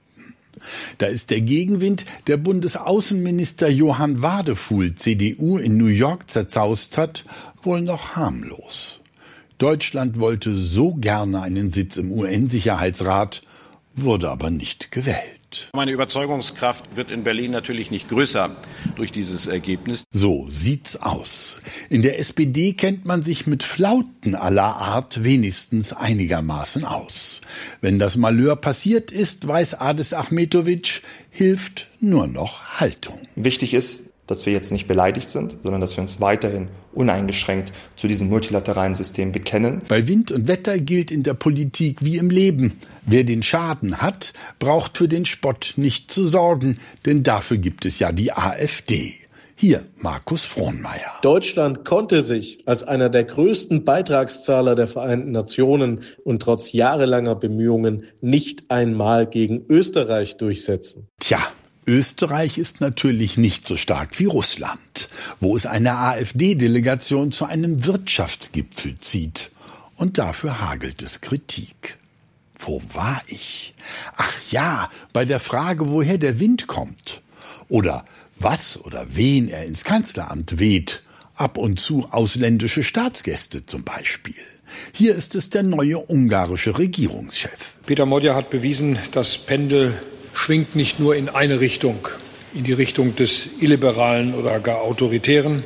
Da ist der Gegenwind, der Bundesaußenminister Johann Wadefuhl, C D U, in New York zerzaust hat, wohl noch harmlos. Deutschland wollte so gerne einen Sitz im U N-Sicherheitsrat, wurde aber nicht gewählt. Meine Überzeugungskraft wird in Berlin natürlich nicht größer durch dieses Ergebnis. So sieht's aus. In der S P D kennt man sich mit Flauten aller Art wenigstens einigermaßen aus. Wenn das Malheur passiert ist, weiß Adis Ahmetovic, hilft nur noch Haltung. Wichtig ist, dass wir jetzt nicht beleidigt sind, sondern dass wir uns weiterhin uneingeschränkt zu diesem multilateralen System bekennen. Bei Wind und Wetter gilt in der Politik wie im Leben. Wer den Schaden hat, braucht für den Spott nicht zu sorgen, denn dafür gibt es ja die AfD. Hier Markus Frohnmeier. Deutschland konnte sich als einer der größten Beitragszahler der Vereinten Nationen und trotz jahrelanger Bemühungen nicht einmal gegen Österreich durchsetzen. Tja. Österreich ist natürlich nicht so stark wie Russland, wo es eine AfD-Delegation zu einem Wirtschaftsgipfel zieht. Und dafür hagelt es Kritik. Wo war ich? Ach ja, bei der Frage, woher der Wind kommt. Oder was oder wen er ins Kanzleramt weht. Ab und zu ausländische Staatsgäste zum Beispiel. Hier ist es der neue ungarische Regierungschef. Peter Modja hat bewiesen, das Pendel schwingt nicht nur in eine Richtung, in die Richtung des Illiberalen oder gar Autoritären.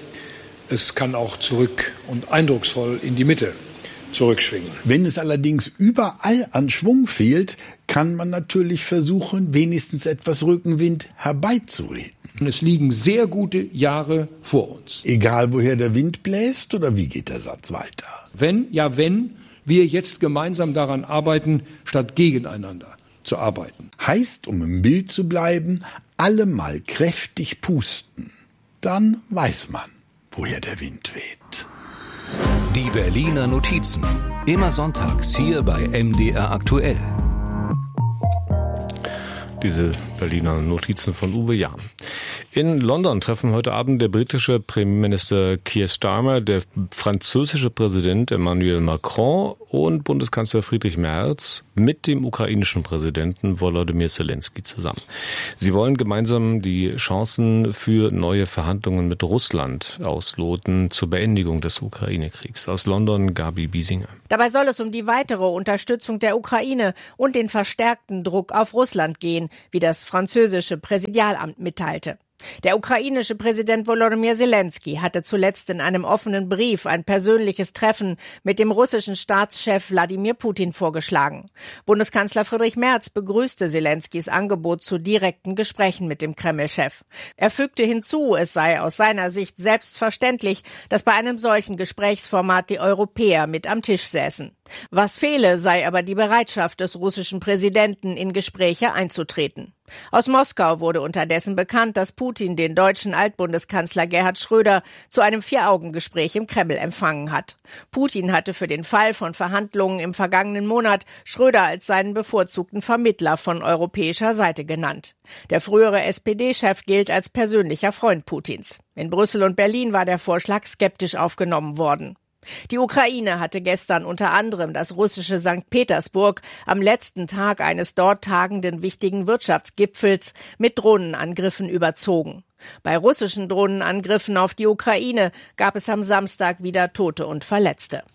Es kann auch zurück und eindrucksvoll in die Mitte zurückschwingen. Wenn es allerdings überall an Schwung fehlt, kann man natürlich versuchen, wenigstens etwas Rückenwind herbeizureden. Es liegen sehr gute Jahre vor uns. Egal, woher der Wind bläst, oder wie geht der Satz weiter? Wenn, ja wenn, wir jetzt gemeinsam daran arbeiten, statt gegeneinander zu arbeiten. Heißt, um im Bild zu bleiben, alle mal kräftig pusten. Dann weiß man, woher der Wind weht. Die Berliner Notizen. Immer sonntags hier bei M D R aktuell. Diese Berliner Notizen von Uwe Jahn. In London treffen heute Abend der britische Premierminister Keir Starmer, der französische Präsident Emmanuel Macron und Bundeskanzler Friedrich Merz mit dem ukrainischen Präsidenten Volodymyr Zelensky zusammen. Sie wollen gemeinsam die Chancen für neue Verhandlungen mit Russland ausloten zur Beendigung des Ukraine-Kriegs. Aus London Gabi Biesinger. Dabei soll es um die weitere Unterstützung der Ukraine und den verstärkten Druck auf Russland gehen, wie das französische Präsidialamt mitteilte. Der ukrainische Präsident Volodymyr Zelensky hatte zuletzt in einem offenen Brief ein persönliches Treffen mit dem russischen Staatschef Wladimir Putin vorgeschlagen. Bundeskanzler Friedrich Merz begrüßte Zelenskys Angebot zu direkten Gesprächen mit dem Kreml-Chef. Er fügte hinzu, es sei aus seiner Sicht selbstverständlich, dass bei einem solchen Gesprächsformat die Europäer mit am Tisch säßen. Was fehle, sei aber die Bereitschaft des russischen Präsidenten, in Gespräche einzutreten. Aus Moskau wurde unterdessen bekannt, dass Putin den deutschen Altbundeskanzler Gerhard Schröder zu einem Vier-Augen-Gespräch im Kreml empfangen hat. Putin hatte für den Fall von Verhandlungen im vergangenen Monat Schröder als seinen bevorzugten Vermittler von europäischer Seite genannt. Der frühere S P D-Chef gilt als persönlicher Freund Putins. In Brüssel und Berlin war der Vorschlag skeptisch aufgenommen worden. Die Ukraine hatte gestern unter anderem das russische Sankt Petersburg am letzten Tag eines dort tagenden wichtigen Wirtschaftsgipfels mit Drohnenangriffen überzogen. Bei russischen Drohnenangriffen auf die Ukraine gab es am Samstag wieder Tote und Verletzte.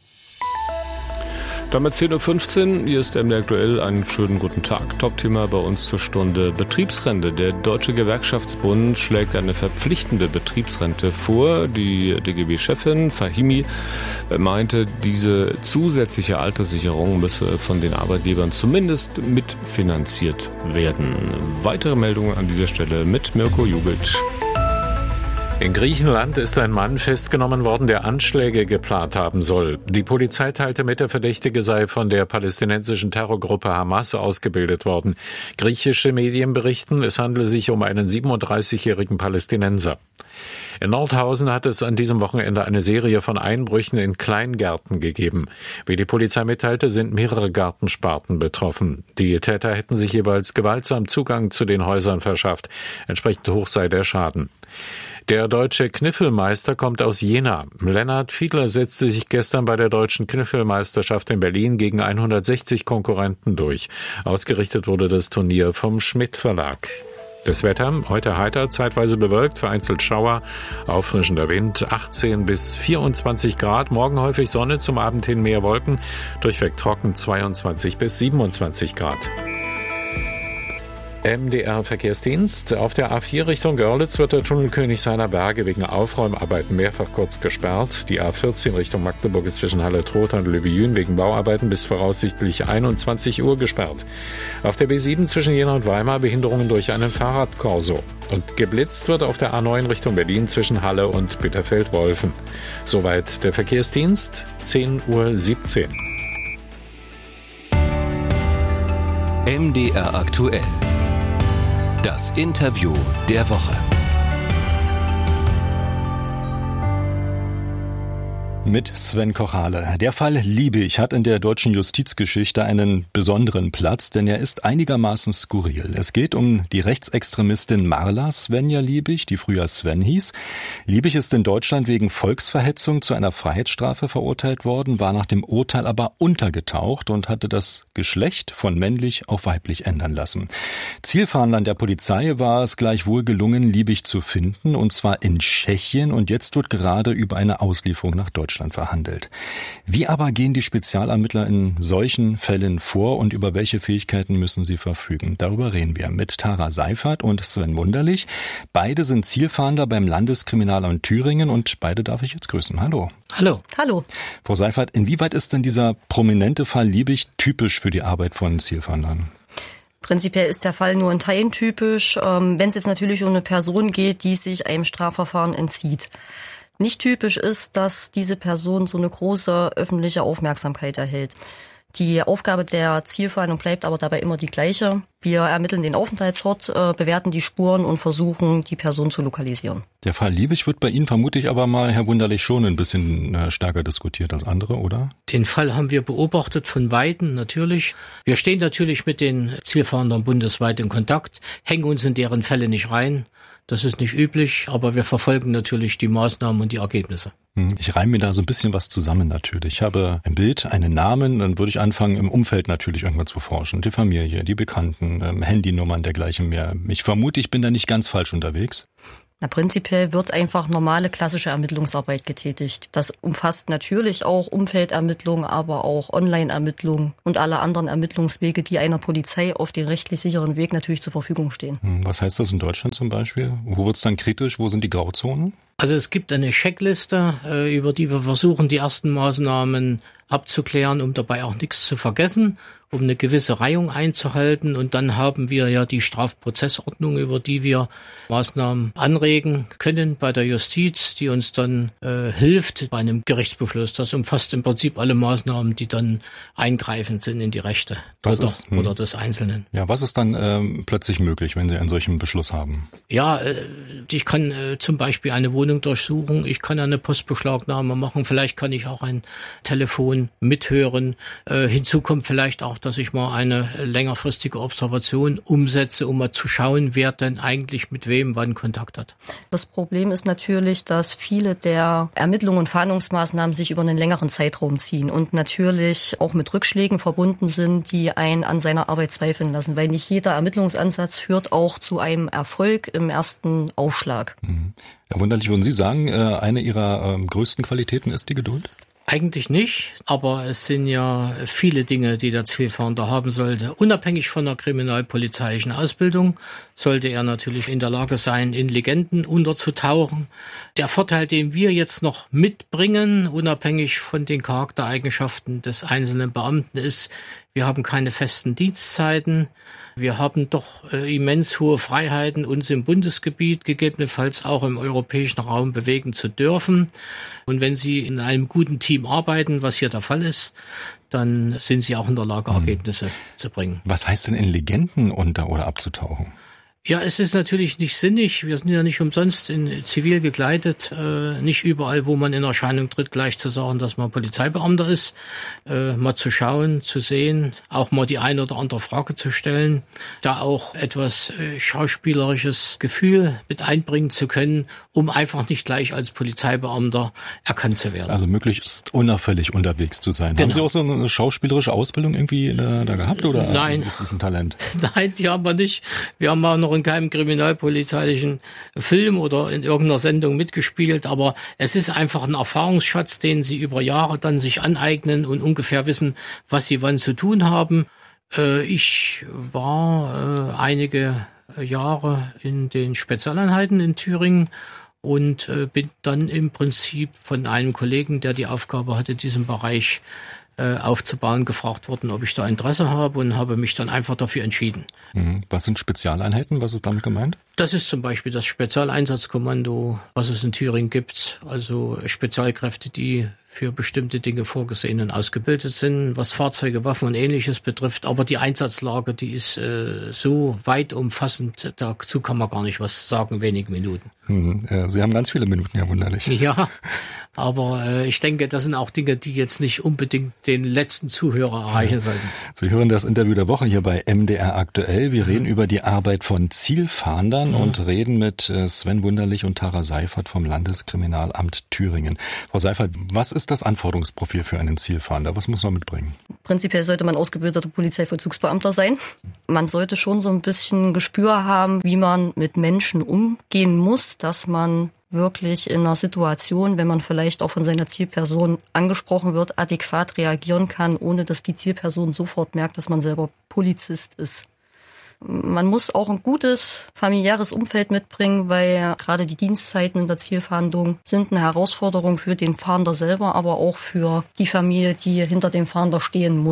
Damit zehn Uhr fünfzehn, hier ist M D aktuell, einen schönen guten Tag. Top-Thema bei uns zur Stunde Betriebsrente. Der Deutsche Gewerkschaftsbund schlägt eine verpflichtende Betriebsrente vor. Die D G B-Chefin Fahimi meinte, diese zusätzliche Alterssicherung müsse von den Arbeitgebern zumindest mitfinanziert werden. Weitere Meldungen an dieser Stelle mit Mirko Jugelt. In Griechenland ist ein Mann festgenommen worden, der Anschläge geplant haben soll. Die Polizei teilte mit, der Verdächtige sei von der palästinensischen Terrorgruppe Hamas ausgebildet worden. Griechische Medien berichten, es handele sich um einen siebenunddreißigjährigen Palästinenser. In Nordhausen hat es an diesem Wochenende eine Serie von Einbrüchen in Kleingärten gegeben. Wie die Polizei mitteilte, sind mehrere Gartensparten betroffen. Die Täter hätten sich jeweils gewaltsam Zugang zu den Häusern verschafft. Entsprechend hoch sei der Schaden. Der deutsche Kniffelmeister kommt aus Jena. Lennart Fiedler setzte sich gestern bei der deutschen Kniffelmeisterschaft in Berlin gegen hundertsechzig Konkurrenten durch. Ausgerichtet wurde das Turnier vom Schmidt Verlag. Das Wetter, heute heiter, zeitweise bewölkt, vereinzelt Schauer, auffrischender Wind, achtzehn bis vierundzwanzig Grad, morgen häufig Sonne, zum Abend hin mehr Wolken, durchweg trocken, zweiundzwanzig bis siebenundzwanzig Grad. M D R-Verkehrsdienst. Auf der A vier Richtung Görlitz wird der Tunnel Königshainer Berge wegen Aufräumarbeiten mehrfach kurz gesperrt. Die A vierzehn Richtung Magdeburg ist zwischen Halle-Trotha und Löwe-Jühn wegen Bauarbeiten bis voraussichtlich einundzwanzig Uhr gesperrt. Auf der B sieben zwischen Jena und Weimar Behinderungen durch einen Fahrradkorso. Und geblitzt wird auf der A neun Richtung Berlin zwischen Halle und Bitterfeld-Wolfen. Soweit der Verkehrsdienst, zehn Uhr siebzehn. M D R aktuell. Das Interview der Woche. Mit Sven Kochale. Der Fall Liebig hat in der deutschen Justizgeschichte einen besonderen Platz, denn er ist einigermaßen skurril. Es geht um die Rechtsextremistin Marla Svenja Liebig, die früher Sven hieß. Liebig ist in Deutschland wegen Volksverhetzung zu einer Freiheitsstrafe verurteilt worden, war nach dem Urteil aber untergetaucht und hatte das Geschlecht von männlich auf weiblich ändern lassen. Zielfahndern der Polizei war es gleichwohl gelungen, Liebig zu finden, und zwar in Tschechien, und jetzt wird gerade über eine Auslieferung nach Deutschland verhandelt. Wie aber gehen die Spezialermittler in solchen Fällen vor und über welche Fähigkeiten müssen sie verfügen? Darüber reden wir mit Tara Seifert und Sven Wunderlich. Beide sind Zielfahnder beim Landeskriminalamt Thüringen und beide darf ich jetzt grüßen. Hallo. Hallo. Hallo. Frau Seifert, inwieweit ist denn dieser prominente Fall Liebig typisch für die Arbeit von Zielfahndern? Prinzipiell ist der Fall nur in Teilen typisch, wenn es jetzt natürlich um eine Person geht, die sich einem Strafverfahren entzieht. Nicht typisch ist, dass diese Person so eine große öffentliche Aufmerksamkeit erhält. Die Aufgabe der Zielfahndung bleibt aber dabei immer die gleiche. Wir ermitteln den Aufenthaltsort, äh, bewerten die Spuren und versuchen, die Person zu lokalisieren. Der Fall Liebig wird bei Ihnen vermutlich aber mal, Herr Wunderlich, schon ein bisschen äh, stärker diskutiert als andere, oder? Den Fall haben wir beobachtet von Weitem natürlich. Wir stehen natürlich mit den Zielfahndern bundesweit in Kontakt, hängen uns in deren Fälle nicht rein. Das ist nicht üblich, aber wir verfolgen natürlich die Maßnahmen und die Ergebnisse. Ich reime mir da so ein bisschen was zusammen natürlich. Ich habe ein Bild, einen Namen, dann würde ich anfangen, im Umfeld natürlich irgendwann zu forschen. Die Familie, die Bekannten, ähm, Handynummern, dergleichen mehr. Ich vermute, ich bin da nicht ganz falsch unterwegs. Na, prinzipiell wird einfach normale klassische Ermittlungsarbeit getätigt. Das umfasst natürlich auch Umfeldermittlungen, aber auch Online-Ermittlungen und alle anderen Ermittlungswege, die einer Polizei auf den rechtlich sicheren Weg natürlich zur Verfügung stehen. Was heißt das in Deutschland zum Beispiel? Wo wird es dann kritisch? Wo sind die Grauzonen? Also es gibt eine Checkliste, über die wir versuchen, die ersten Maßnahmen abzuklären, um dabei auch nichts zu vergessen, um eine gewisse Reihung einzuhalten. Und dann haben wir ja die Strafprozessordnung, über die wir Maßnahmen anregen können bei der Justiz, die uns dann äh, hilft bei einem Gerichtsbeschluss. Das umfasst im Prinzip alle Maßnahmen, die dann eingreifend sind in die Rechte was oder, ist, hm. oder des Einzelnen. Ja, was ist dann ähm, plötzlich möglich, wenn Sie einen solchen Beschluss haben? Ja, äh, ich kann äh, zum Beispiel eine Wohnung durchsuchen, ich kann eine Postbeschlagnahme machen, vielleicht kann ich auch ein Telefon mithören. Äh, hinzu kommt vielleicht auch, dass ich mal eine längerfristige Observation umsetze, um mal zu schauen, wer denn eigentlich mit wem wann Kontakt hat. Das Problem ist natürlich, dass viele der Ermittlungen und Fahndungsmaßnahmen sich über einen längeren Zeitraum ziehen und natürlich auch mit Rückschlägen verbunden sind, die einen an seiner Arbeit zweifeln lassen, weil nicht jeder Ermittlungsansatz führt auch zu einem Erfolg im ersten Aufschlag. Mhm. Ja, wunderlich, würden Sie sagen, eine Ihrer ähm, größten Qualitäten ist die Geduld? Eigentlich nicht, aber es sind ja viele Dinge, die der Zielfahnder haben sollte. Unabhängig von der kriminalpolizeilichen Ausbildung sollte er natürlich in der Lage sein, in Legenden unterzutauchen. Der Vorteil, den wir jetzt noch mitbringen, unabhängig von den Charaktereigenschaften des einzelnen Beamten, ist, wir haben keine festen Dienstzeiten. Wir haben doch äh, immens hohe Freiheiten, uns im Bundesgebiet, gegebenenfalls auch im europäischen Raum bewegen zu dürfen. Und wenn Sie in einem guten Team arbeiten, was hier der Fall ist, dann sind Sie auch in der Lage, Ergebnisse hm. zu bringen. Was heißt denn in Legenden unter- oder abzutauchen? Ja, es ist natürlich nicht sinnig. Wir sind ja nicht umsonst in zivil gekleidet. Äh, nicht überall, wo man in Erscheinung tritt, gleich zu sagen, dass man Polizeibeamter ist. Äh, mal zu schauen, zu sehen, auch mal die eine oder andere Frage zu stellen. Da auch etwas äh, schauspielerisches Gefühl mit einbringen zu können, um einfach nicht gleich als Polizeibeamter erkannt zu werden. Also möglichst unauffällig unterwegs zu sein. Genau. Haben Sie auch so eine schauspielerische Ausbildung irgendwie äh, da gehabt oder Nein. ist das ein Talent? Nein, die haben wir nicht. Wir haben auch noch in keinem kriminalpolizeilichen Film oder in irgendeiner Sendung mitgespielt, aber es ist einfach ein Erfahrungsschatz, den Sie über Jahre dann sich aneignen und ungefähr wissen, was Sie wann zu tun haben. Ich war einige Jahre in den Spezialeinheiten in Thüringen und bin dann im Prinzip von einem Kollegen, der die Aufgabe hatte, diesen Bereich aufzubauen, gefragt worden, ob ich da Interesse habe und habe mich dann einfach dafür entschieden. Was sind Spezialeinheiten? Was ist damit gemeint? Das ist zum Beispiel das Spezialeinsatzkommando, was es in Thüringen gibt. Also Spezialkräfte, die für bestimmte Dinge vorgesehen und ausgebildet sind, was Fahrzeuge, Waffen und Ähnliches betrifft. Aber die Einsatzlage, die ist äh, so weit umfassend, dazu kann man gar nicht was sagen, wenige Minuten. Hm, äh, Sie haben ganz viele Minuten, ja wunderlich. Ja, aber äh, ich denke, das sind auch Dinge, die jetzt nicht unbedingt den letzten Zuhörer erreichen ja. sollten. Sie hören das Interview der Woche hier bei M D R aktuell. Wir mhm. reden über die Arbeit von Zielfahndern mhm. und reden mit Sven Wunderlich und Tara Seifert vom Landeskriminalamt Thüringen. Frau Seifert, was ist das Anforderungsprofil für einen Zielfahnder? Was muss man mitbringen? Prinzipiell sollte man ausgebildeter Polizeivollzugsbeamter sein. Man sollte schon so ein bisschen Gespür haben, wie man mit Menschen umgehen muss, dass man wirklich in einer Situation, wenn man vielleicht auch von seiner Zielperson angesprochen wird, adäquat reagieren kann, ohne dass die Zielperson sofort merkt, dass man selber Polizist ist. Man muss auch ein gutes familiäres Umfeld mitbringen, weil gerade die Dienstzeiten in der Zielfahndung sind eine Herausforderung für den Fahnder selber, aber auch für die Familie, die hinter dem Fahnder stehen muss.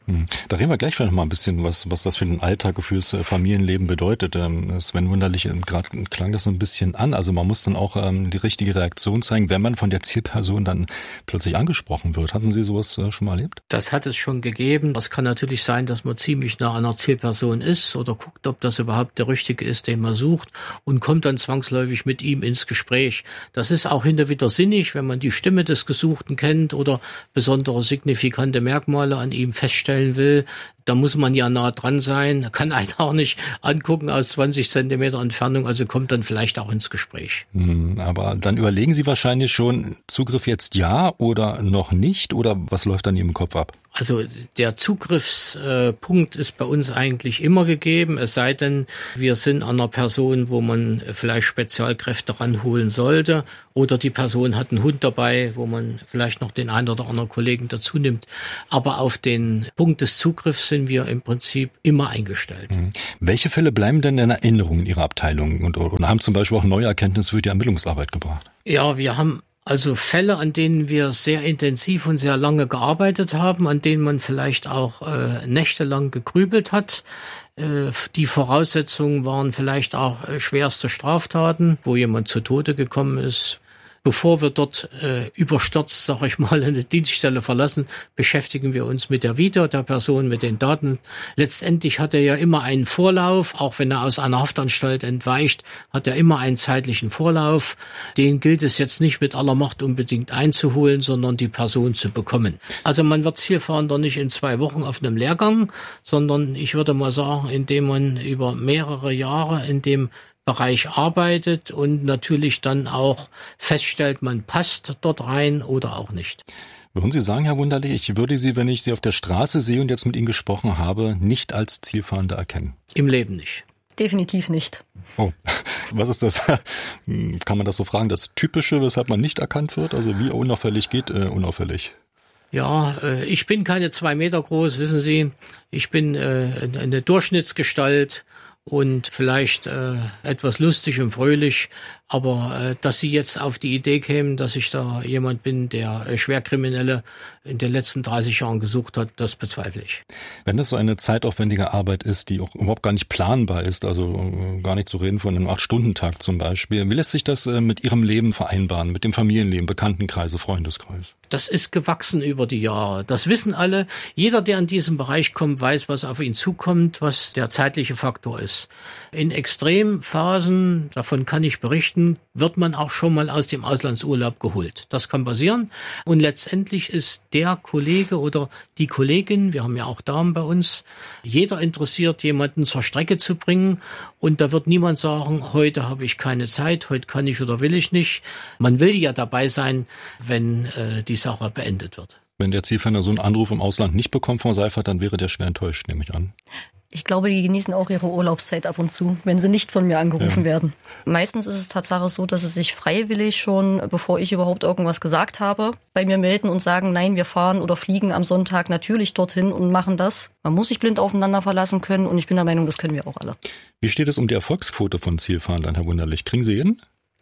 Da reden wir gleich vielleicht noch mal ein bisschen, was, was das für den Alltag, fürs Familienleben bedeutet. Sven Wunderlich, gerade klang das so ein bisschen an. Also man muss dann auch ähm, die richtige Reaktion zeigen, wenn man von der Zielperson dann plötzlich angesprochen wird. Hatten Sie sowas äh, schon mal erlebt? Das hat es schon gegeben. Das kann natürlich sein, dass man ziemlich nah an einer Zielperson ist oder guckt, ob das überhaupt der Richtige ist, den man sucht, und kommt dann zwangsläufig mit ihm ins Gespräch. Das ist auch hinterher wieder sinnig, wenn man die Stimme des Gesuchten kennt oder besondere signifikante Merkmale an ihm feststellt will, da muss man ja nah dran sein, kann einen auch nicht angucken aus zwanzig Zentimeter Entfernung, also kommt dann vielleicht auch ins Gespräch. Aber dann überlegen Sie wahrscheinlich schon, Zugriff jetzt ja oder noch nicht, oder was läuft dann in Ihrem Kopf ab? Also der Zugriffspunkt ist bei uns eigentlich immer gegeben, es sei denn, wir sind an einer Person, wo man vielleicht Spezialkräfte ranholen sollte, oder die Person hat einen Hund dabei, wo man vielleicht noch den einen oder anderen Kollegen dazu nimmt. Aber auf den Punkt des Zugriffs sind wir im Prinzip immer eingestellt. Mhm. Welche Fälle bleiben denn in Erinnerung in Ihrer Abteilung und, und haben zum Beispiel auch neue Erkenntnisse für die Ermittlungsarbeit gebracht? Ja, wir haben also Fälle, an denen wir sehr intensiv und sehr lange gearbeitet haben, an denen man vielleicht auch äh, nächtelang gegrübelt hat. Äh, die Voraussetzungen waren vielleicht auch äh, schwerste Straftaten, wo jemand zu Tode gekommen ist. Bevor wir dort äh, überstürzt, sag ich mal, eine Dienststelle verlassen, beschäftigen wir uns mit der Vita der Person, mit den Daten. Letztendlich hat er ja immer einen Vorlauf, auch wenn er aus einer Haftanstalt entweicht, hat er immer einen zeitlichen Vorlauf. Den gilt es jetzt nicht mit aller Macht unbedingt einzuholen, sondern die Person zu bekommen. Also man wird Zielfahnder nicht in zwei Wochen auf einem Lehrgang, sondern ich würde mal sagen, indem man über mehrere Jahre in dem Bereich arbeitet und natürlich dann auch feststellt, man passt dort rein oder auch nicht. Würden Sie sagen, Herr Wunderlich, ich würde Sie, wenn ich Sie auf der Straße sehe und jetzt mit Ihnen gesprochen habe, nicht als Zielfahnder erkennen? Im Leben nicht. Definitiv nicht. Oh, was ist das? Kann man das so fragen, das Typische, weshalb man nicht erkannt wird? Also wie unauffällig geht äh, unauffällig? Ja, äh, ich bin keine zwei Meter groß, wissen Sie. Ich bin äh, eine Durchschnittsgestalt und vielleicht äh, etwas lustig und fröhlich, aber äh, dass Sie jetzt auf die Idee kämen, dass ich da jemand bin, der äh, Schwerkriminelle in den letzten dreißig Jahren gesucht hat, das bezweifle ich. Wenn das so eine zeitaufwendige Arbeit ist, die auch überhaupt gar nicht planbar ist, also äh, gar nicht zu reden von einem acht-Stunden-Tag zum Beispiel, wie lässt sich das äh, mit Ihrem Leben vereinbaren, mit dem Familienleben, Bekanntenkreise, Freundeskreis? Das ist gewachsen über die Jahre. Das wissen alle. Jeder, der in diesen Bereich kommt, weiß, was auf ihn zukommt, was der zeitliche Faktor ist. In Extremphasen, davon kann ich berichten, wird man auch schon mal aus dem Auslandsurlaub geholt. Das kann passieren. Und letztendlich ist der Kollege oder die Kollegin, wir haben ja auch Damen bei uns, jeder interessiert, jemanden zur Strecke zu bringen. Und da wird niemand sagen, heute habe ich keine Zeit, heute kann ich oder will ich nicht. Man will ja dabei sein, wenn äh, die Sache beendet wird. Wenn der Zielfahnder so einen Anruf im Ausland nicht bekommt, Frau Seifert, dann wäre der schwer enttäuscht, nehme ich an. Ich glaube, die genießen auch ihre Urlaubszeit ab und zu, wenn sie nicht von mir angerufen ja. werden. Meistens ist es Tatsache so, dass sie sich freiwillig schon, bevor ich überhaupt irgendwas gesagt habe, bei mir melden und sagen, nein, wir fahren oder fliegen am Sonntag natürlich dorthin und machen das. Man muss sich blind aufeinander verlassen können und ich bin der Meinung, das können wir auch alle. Wie steht es um die Erfolgsquote von Zielfahndern, Herr Wunderlich? Kriegen Sie jeden?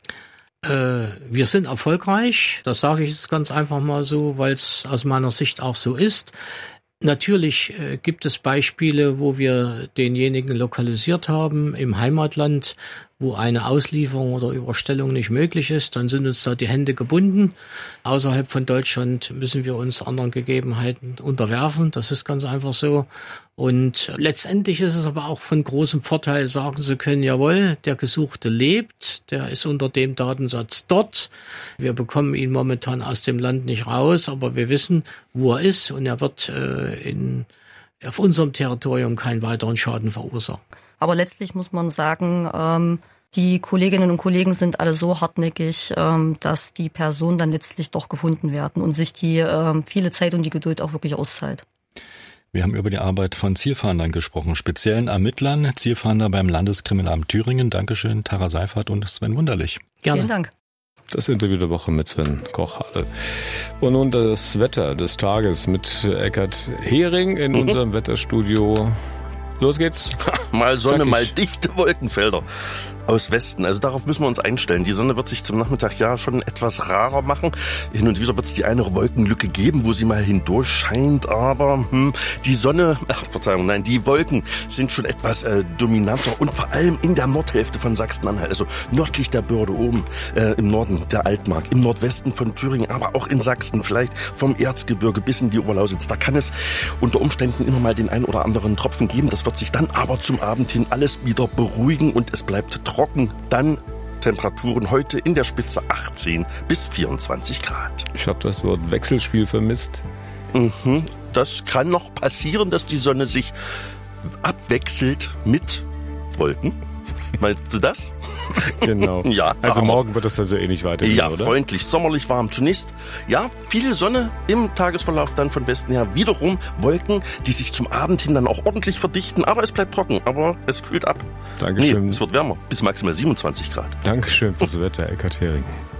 Äh, wir sind erfolgreich, das sage ich jetzt ganz einfach mal so, weil es aus meiner Sicht auch so ist. Natürlich äh, gibt es Beispiele, wo wir denjenigen lokalisiert haben im Heimatland, wo eine Auslieferung oder Überstellung nicht möglich ist. Dann sind uns da die Hände gebunden. Außerhalb von Deutschland müssen wir uns anderen Gegebenheiten unterwerfen. Das ist ganz einfach so. Und letztendlich ist es aber auch von großem Vorteil, sagen zu können, jawohl, der Gesuchte lebt, der ist unter dem Datensatz dort. Wir bekommen ihn momentan aus dem Land nicht raus, aber wir wissen, wo er ist und er wird äh, in, auf unserem Territorium keinen weiteren Schaden verursachen. Aber letztlich muss man sagen, ähm, die Kolleginnen und Kollegen sind alle so hartnäckig, ähm, dass die Personen dann letztlich doch gefunden werden und sich die ähm, viele Zeit und die Geduld auch wirklich auszahlt. Wir haben über die Arbeit von Zielfahndern gesprochen, speziellen Ermittlern, Zielfahnder beim Landeskriminalamt Thüringen. Dankeschön, Tara Seifert und Sven Wunderlich. Gerne. Vielen Dank. Das Interview der Woche mit Sven Kochale. Und nun das Wetter des Tages mit Eckart Hering in unserem Wetterstudio. Los geht's. Mal Sonne, mal dichte Wolkenfelder. aus Westen. Also darauf müssen wir uns einstellen. Die Sonne wird sich zum Nachmittag ja schon etwas rarer machen. Hin und wieder wird es die eine Wolkenlücke geben, wo sie mal hindurch scheint. Aber hm, die Sonne, ach, Verzeihung, nein, die Wolken sind schon etwas äh, dominanter und vor allem in der Nordhälfte von Sachsen-Anhalt, also nördlich der Börde oben äh, im Norden der Altmark, im Nordwesten von Thüringen, aber auch in Sachsen, vielleicht vom Erzgebirge bis in die Oberlausitz. Da kann es unter Umständen immer mal den ein oder anderen Tropfen geben. Das wird sich dann aber zum Abend hin alles wieder beruhigen und es bleibt trocken. Dann Temperaturen heute in der Spitze achtzehn bis vierundzwanzig Grad. Ich habe das Wort Wechselspiel vermisst. Mhm. Das kann noch passieren, dass die Sonne sich abwechselt mit Wolken. Meinst du das? Genau. Ja, also morgen wird es also eh nicht weitergehen, ja, oder? Ja, freundlich, sommerlich warm. Zunächst, ja, viel Sonne im Tagesverlauf dann von Westen her. Wiederum Wolken, die sich zum Abend hin dann auch ordentlich verdichten. Aber es bleibt trocken, aber es kühlt ab. Dankeschön. Nee, es wird wärmer, bis maximal siebenundzwanzig Grad. Dankeschön fürs Wetter, Eckart Hering.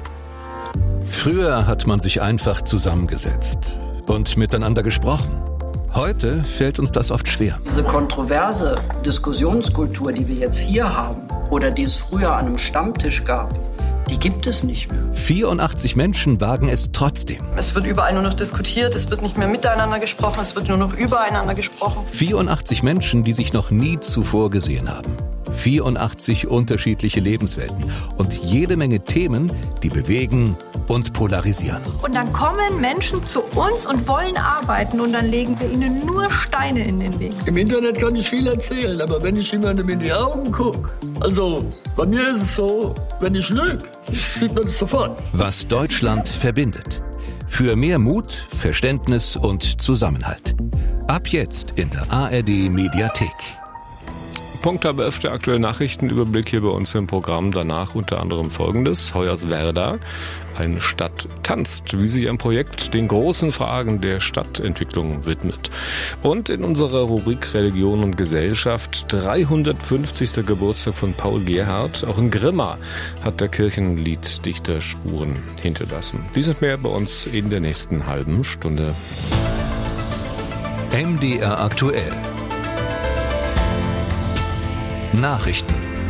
Früher hat man sich einfach zusammengesetzt und miteinander gesprochen. Heute fällt uns das oft schwer. Diese kontroverse Diskussionskultur, die wir jetzt hier haben oder die es früher an einem Stammtisch gab, die gibt es nicht mehr. vierundachtzig Menschen wagen es trotzdem. Es wird überall nur noch diskutiert, es wird nicht mehr miteinander gesprochen, es wird nur noch übereinander gesprochen. vierundachtzig Menschen, die sich noch nie zuvor gesehen haben. vierundachtzig unterschiedliche Lebenswelten und jede Menge Themen, die bewegen und polarisieren. Und dann kommen Menschen zu uns und wollen arbeiten und dann legen wir ihnen nur Steine in den Weg. Im Internet kann ich viel erzählen, aber wenn ich jemandem in die Augen gucke, also bei mir ist es so, wenn ich lüge, sieht man das sofort. Was Deutschland verbindet. Für mehr Mut, Verständnis und Zusammenhalt. Ab jetzt in der A R D Mediathek. Punkt halb elf der aktuelle Nachrichtenüberblick hier bei uns im Programm. Danach unter anderem Folgendes. Hoyerswerda, eine Stadt tanzt, wie sich ein Projekt den großen Fragen der Stadtentwicklung widmet. Und in unserer Rubrik Religion und Gesellschaft dreihundertfünfzigster Geburtstag von Paul Gerhardt. Auch in Grimma hat der Kirchenlieddichter Spuren hinterlassen. Dies und mehr bei uns in der nächsten halben Stunde. M D R aktuell. Nachrichten.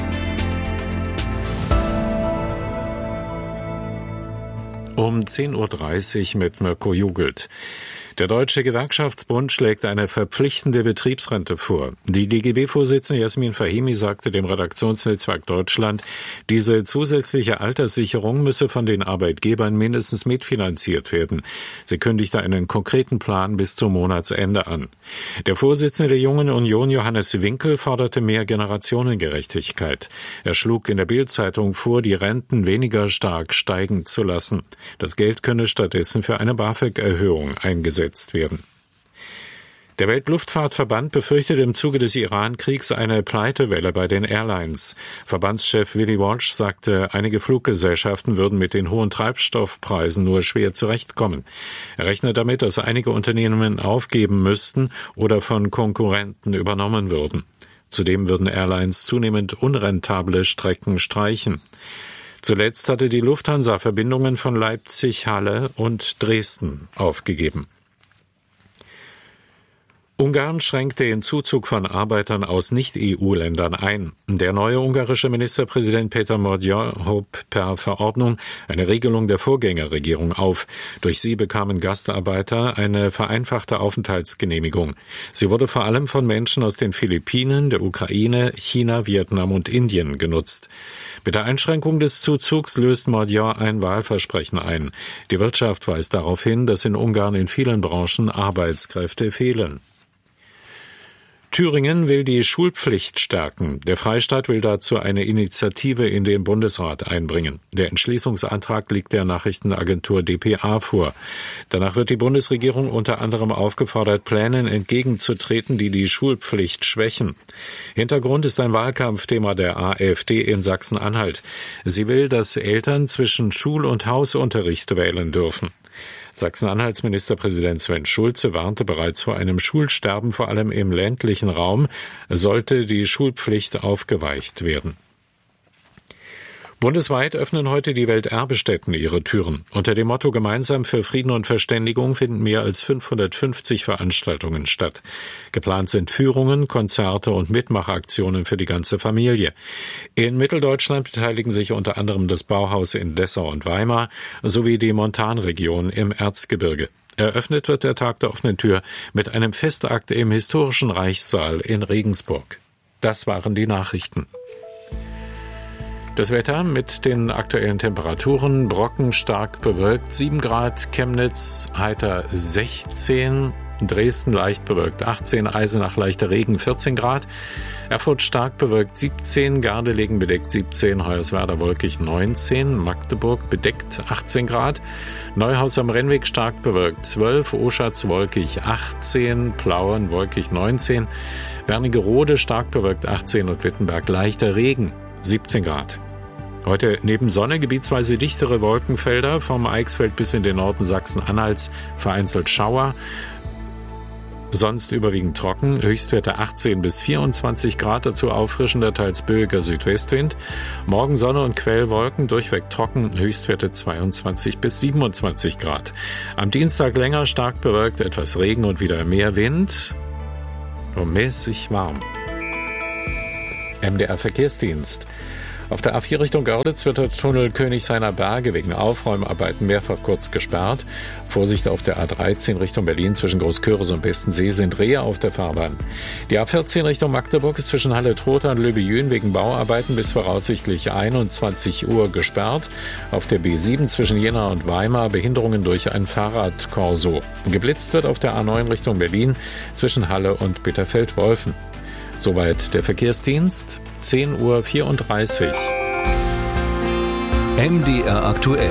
Um zehn Uhr dreißig mit Mirko Jugelt. Der Deutsche Gewerkschaftsbund schlägt eine verpflichtende Betriebsrente vor. Die D G B-Vorsitzende Jasmin Fahimi sagte dem Redaktionsnetzwerk Deutschland, diese zusätzliche Alterssicherung müsse von den Arbeitgebern mindestens mitfinanziert werden. Sie kündigte einen konkreten Plan bis zum Monatsende an. Der Vorsitzende der Jungen Union, Johannes Winkel, forderte mehr Generationengerechtigkeit. Er schlug in der Bild-Zeitung vor, die Renten weniger stark steigen zu lassen. Das Geld könne stattdessen für eine BAföG-Erhöhung eingesetzt werden. Der Weltluftfahrtverband befürchtet im Zuge des Iran-Kriegs eine Pleitewelle bei den Airlines. Verbandschef Willy Walsh sagte, einige Fluggesellschaften würden mit den hohen Treibstoffpreisen nur schwer zurechtkommen. Er rechnet damit, dass einige Unternehmen aufgeben müssten oder von Konkurrenten übernommen würden. Zudem würden Airlines zunehmend unrentable Strecken streichen. Zuletzt hatte die Lufthansa Verbindungen von Leipzig, Halle und Dresden aufgegeben. Ungarn schränkt den Zuzug von Arbeitern aus Nicht-E U-Ländern ein. Der neue ungarische Ministerpräsident Peter Mordjan hob per Verordnung eine Regelung der Vorgängerregierung auf. Durch sie bekamen Gastarbeiter eine vereinfachte Aufenthaltsgenehmigung. Sie wurde vor allem von Menschen aus den Philippinen, der Ukraine, China, Vietnam und Indien genutzt. Mit der Einschränkung des Zuzugs löst Mordjan ein Wahlversprechen ein. Die Wirtschaft weist darauf hin, dass in Ungarn in vielen Branchen Arbeitskräfte fehlen. Thüringen will die Schulpflicht stärken. Der Freistaat will dazu eine Initiative in den Bundesrat einbringen. Der Entschließungsantrag liegt der Nachrichtenagentur D P A vor. Danach wird die Bundesregierung unter anderem aufgefordert, Plänen entgegenzutreten, die die Schulpflicht schwächen. Hintergrund ist ein Wahlkampfthema der AfD in Sachsen-Anhalt. Sie will, dass Eltern zwischen Schul- und Hausunterricht wählen dürfen. Sachsen-Anhalts Ministerpräsident Sven Schulze warnte bereits vor einem Schulsterben, vor allem im ländlichen Raum, sollte die Schulpflicht aufgeweicht werden. Bundesweit öffnen heute die Welterbestätten ihre Türen. Unter dem Motto Gemeinsam für Frieden und Verständigung finden mehr als fünfhundertfünfzig Veranstaltungen statt. Geplant sind Führungen, Konzerte und Mitmachaktionen für die ganze Familie. In Mitteldeutschland beteiligen sich unter anderem das Bauhaus in Dessau und Weimar sowie die Montanregion im Erzgebirge. Eröffnet wird der Tag der offenen Tür mit einem Festakt im historischen Reichssaal in Regensburg. Das waren die Nachrichten. Das Wetter mit den aktuellen Temperaturen: Brocken stark bewölkt sieben Grad, Chemnitz heiter sechzehn, Dresden leicht bewölkt achtzehn, Eisenach leichter Regen vierzehn Grad, Erfurt stark bewölkt siebzehn, Gardelegen bedeckt siebzehn, Hoyerswerda wolkig neunzehn, Magdeburg bedeckt achtzehn Grad, Neuhaus am Rennweg stark bewölkt zwölf, Oschatz wolkig achtzehn, Plauen wolkig neunzehn, Wernigerode stark bewölkt achtzehn und Wittenberg leichter Regen siebzehn Grad. Heute neben Sonne gebietsweise dichtere Wolkenfelder, vom Eichsfeld bis in den Norden Sachsen-Anhalts vereinzelt Schauer. Sonst überwiegend trocken, Höchstwerte achtzehn bis vierundzwanzig Grad, dazu auffrischender, teils böiger Südwestwind. Morgen Sonne und Quellwolken, durchweg trocken, Höchstwerte zweiundzwanzig bis siebenundzwanzig Grad. Am Dienstag länger stark bewölkt, etwas Regen und wieder mehr Wind. Nur mäßig warm. M D R Verkehrsdienst. Auf der A vier Richtung Görlitz wird der Tunnel Königshainer Berge wegen Aufräumarbeiten mehrfach kurz gesperrt. Vorsicht auf der A dreizehn Richtung Berlin zwischen Großköris und Bestensee sind Rehe auf der Fahrbahn. Die A vierzehn Richtung Magdeburg ist zwischen Halle-Trotha und Löbejün wegen Bauarbeiten bis voraussichtlich einundzwanzig Uhr gesperrt. Auf der B sieben zwischen Jena und Weimar Behinderungen durch ein Fahrradkorso. Geblitzt wird auf der A neun Richtung Berlin zwischen Halle und Bitterfeld-Wolfen. Soweit der Verkehrsdienst, zehn Uhr vierunddreißig. M D R aktuell.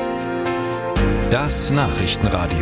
Das Nachrichtenradio.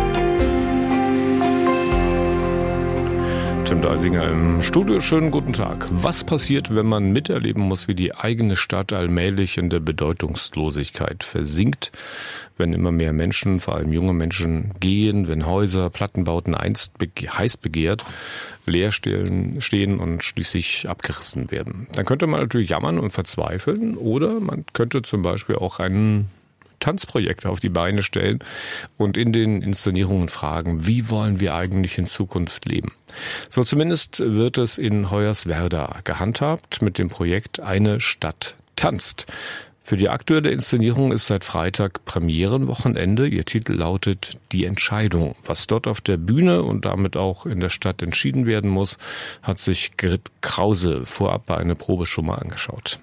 Tim Deisinger im Studio. Schönen guten Tag. Was passiert, wenn man miterleben muss, wie die eigene Stadt allmählich in der Bedeutungslosigkeit versinkt? Wenn immer mehr Menschen, vor allem junge Menschen, gehen, wenn Häuser, Plattenbauten einst bege- heiß begehrt, leer stehen, stehen und schließlich abgerissen werden. Dann könnte man natürlich jammern und verzweifeln, oder man könnte zum Beispiel auch einen Tanzprojekte auf die Beine stellen und in den Inszenierungen fragen, wie wollen wir eigentlich in Zukunft leben? So zumindest wird es in Hoyerswerda gehandhabt mit dem Projekt Eine Stadt tanzt. Für die aktuelle Inszenierung ist seit Freitag Premierenwochenende. Ihr Titel lautet Die Entscheidung. Was dort auf der Bühne und damit auch in der Stadt entschieden werden muss, hat sich Grit Krause vorab bei einer Probe schon mal angeschaut.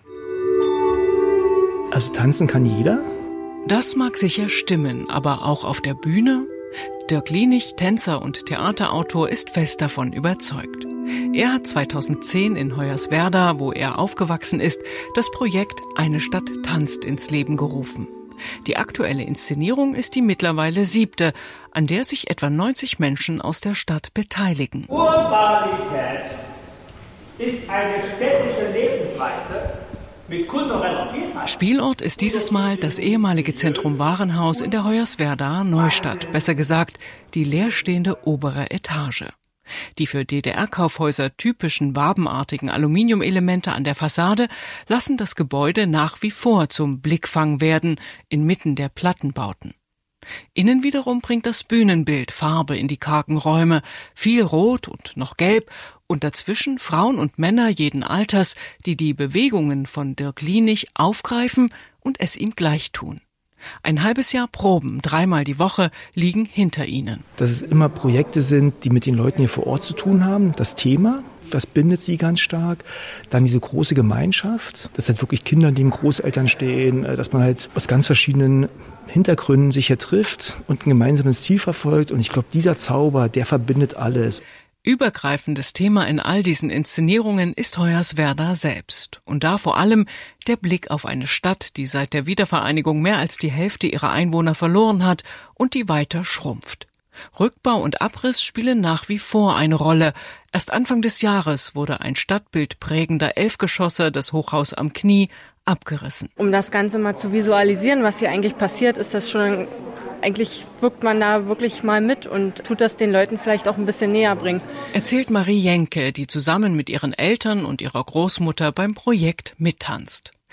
Also tanzen kann jeder? Das mag sicher stimmen, aber auch auf der Bühne? Dirk Lienig, Tänzer und Theaterautor, ist fest davon überzeugt. Er hat zweitausendzehn in Hoyerswerda, wo er aufgewachsen ist, das Projekt Eine Stadt tanzt ins Leben gerufen. Die aktuelle Inszenierung ist die mittlerweile siebte, an der sich etwa neunzig Menschen aus der Stadt beteiligen. Urbanität ist eine städtische Lebensweise mit kultureller Vielfalt. Spielort ist dieses Mal das ehemalige Zentrum Warenhaus in der Hoyerswerda Neustadt, besser gesagt die leerstehende obere Etage. Die für D D R-Kaufhäuser typischen wabenartigen Aluminiumelemente an der Fassade lassen das Gebäude nach wie vor zum Blickfang werden, inmitten der Plattenbauten. Innen wiederum bringt das Bühnenbild Farbe in die kargen Räume, viel Rot und noch Gelb, und dazwischen Frauen und Männer jeden Alters, die die Bewegungen von Dirk Lienig aufgreifen und es ihm gleich tun. Ein halbes Jahr Proben, dreimal die Woche, liegen hinter ihnen. Dass es immer Projekte sind, die mit den Leuten hier vor Ort zu tun haben. Das Thema, das bindet sie ganz stark. Dann diese große Gemeinschaft. Das sind wirklich Kinder, die im Großeltern stehen. Dass man halt aus ganz verschiedenen Hintergründen sich hier trifft und ein gemeinsames Ziel verfolgt. Und ich glaube, dieser Zauber, der verbindet alles. Übergreifendes Thema in all diesen Inszenierungen ist Hoyerswerda selbst. Und da vor allem der Blick auf eine Stadt, die seit der Wiedervereinigung mehr als die Hälfte ihrer Einwohner verloren hat und die weiter schrumpft. Rückbau und Abriss spielen nach wie vor eine Rolle. Erst Anfang des Jahres wurde ein Stadtbild prägender Elfgeschosser, das Hochhaus am Knie, abgerissen. Um das Ganze mal zu visualisieren, was hier eigentlich passiert, ist das schon, eigentlich wirkt man da wirklich mal mit und tut das den Leuten vielleicht auch ein bisschen näher bringen. Erzählt Marie Jenke, die zusammen mit ihren Eltern und ihrer Großmutter beim Projekt mittanzt.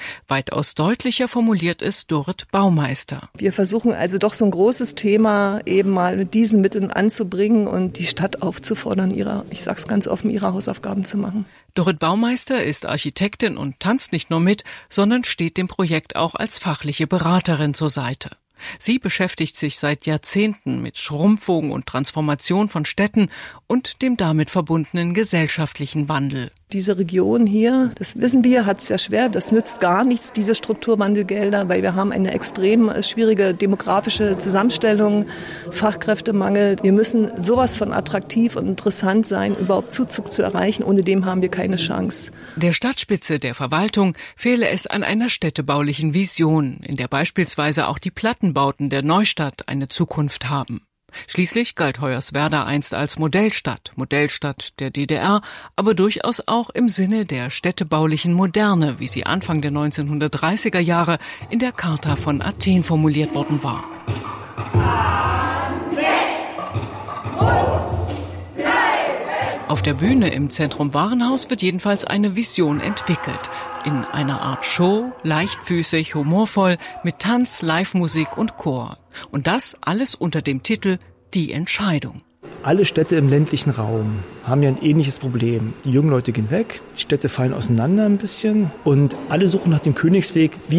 Weitaus deutlicher formuliert es Dorit Baumeister. Wir versuchen also doch so ein großes Thema eben mal mit diesen Mitteln anzubringen und die Stadt aufzufordern, ihre, ich sag's ganz offen, ihre Hausaufgaben zu machen. Dorit Baumeister ist Architektin und tanzt nicht nur mit, sondern steht dem Projekt auch als fachliche Beraterin zur Seite. Sie beschäftigt sich seit Jahrzehnten mit Schrumpfung und Transformation von Städten und dem damit verbundenen gesellschaftlichen Wandel. Diese Region hier, das wissen wir, hat es ja schwer. Das nützt gar nichts, diese Strukturwandelgelder, weil wir haben eine extrem schwierige demografische Zusammenstellung, Fachkräftemangel. Wir müssen sowas von attraktiv und interessant sein, überhaupt Zuzug zu erreichen. Ohne dem haben wir keine Chance. Der Stadtspitze der Verwaltung fehle es an einer städtebaulichen Vision, in der beispielsweise auch die Plattenbauten der Neustadt eine Zukunft haben. Schließlich galt Hoyerswerda einst als Modellstadt, Modellstadt der D D R, aber durchaus auch im Sinne der städtebaulichen Moderne, wie sie Anfang der neunzehnhundertdreißiger Jahre in der Charta von Athen formuliert worden war. Auf der Bühne im Zentrum Warenhaus wird jedenfalls eine Vision entwickelt. In einer Art Show, leichtfüßig, humorvoll, mit Tanz, Live-Musik und Chor. Und das alles unter dem Titel Die Entscheidung. Alle Städte im ländlichen Raum haben ja ein ähnliches Problem. Die jungen Leute gehen weg, die Städte fallen auseinander ein bisschen und alle suchen nach dem Königsweg, wie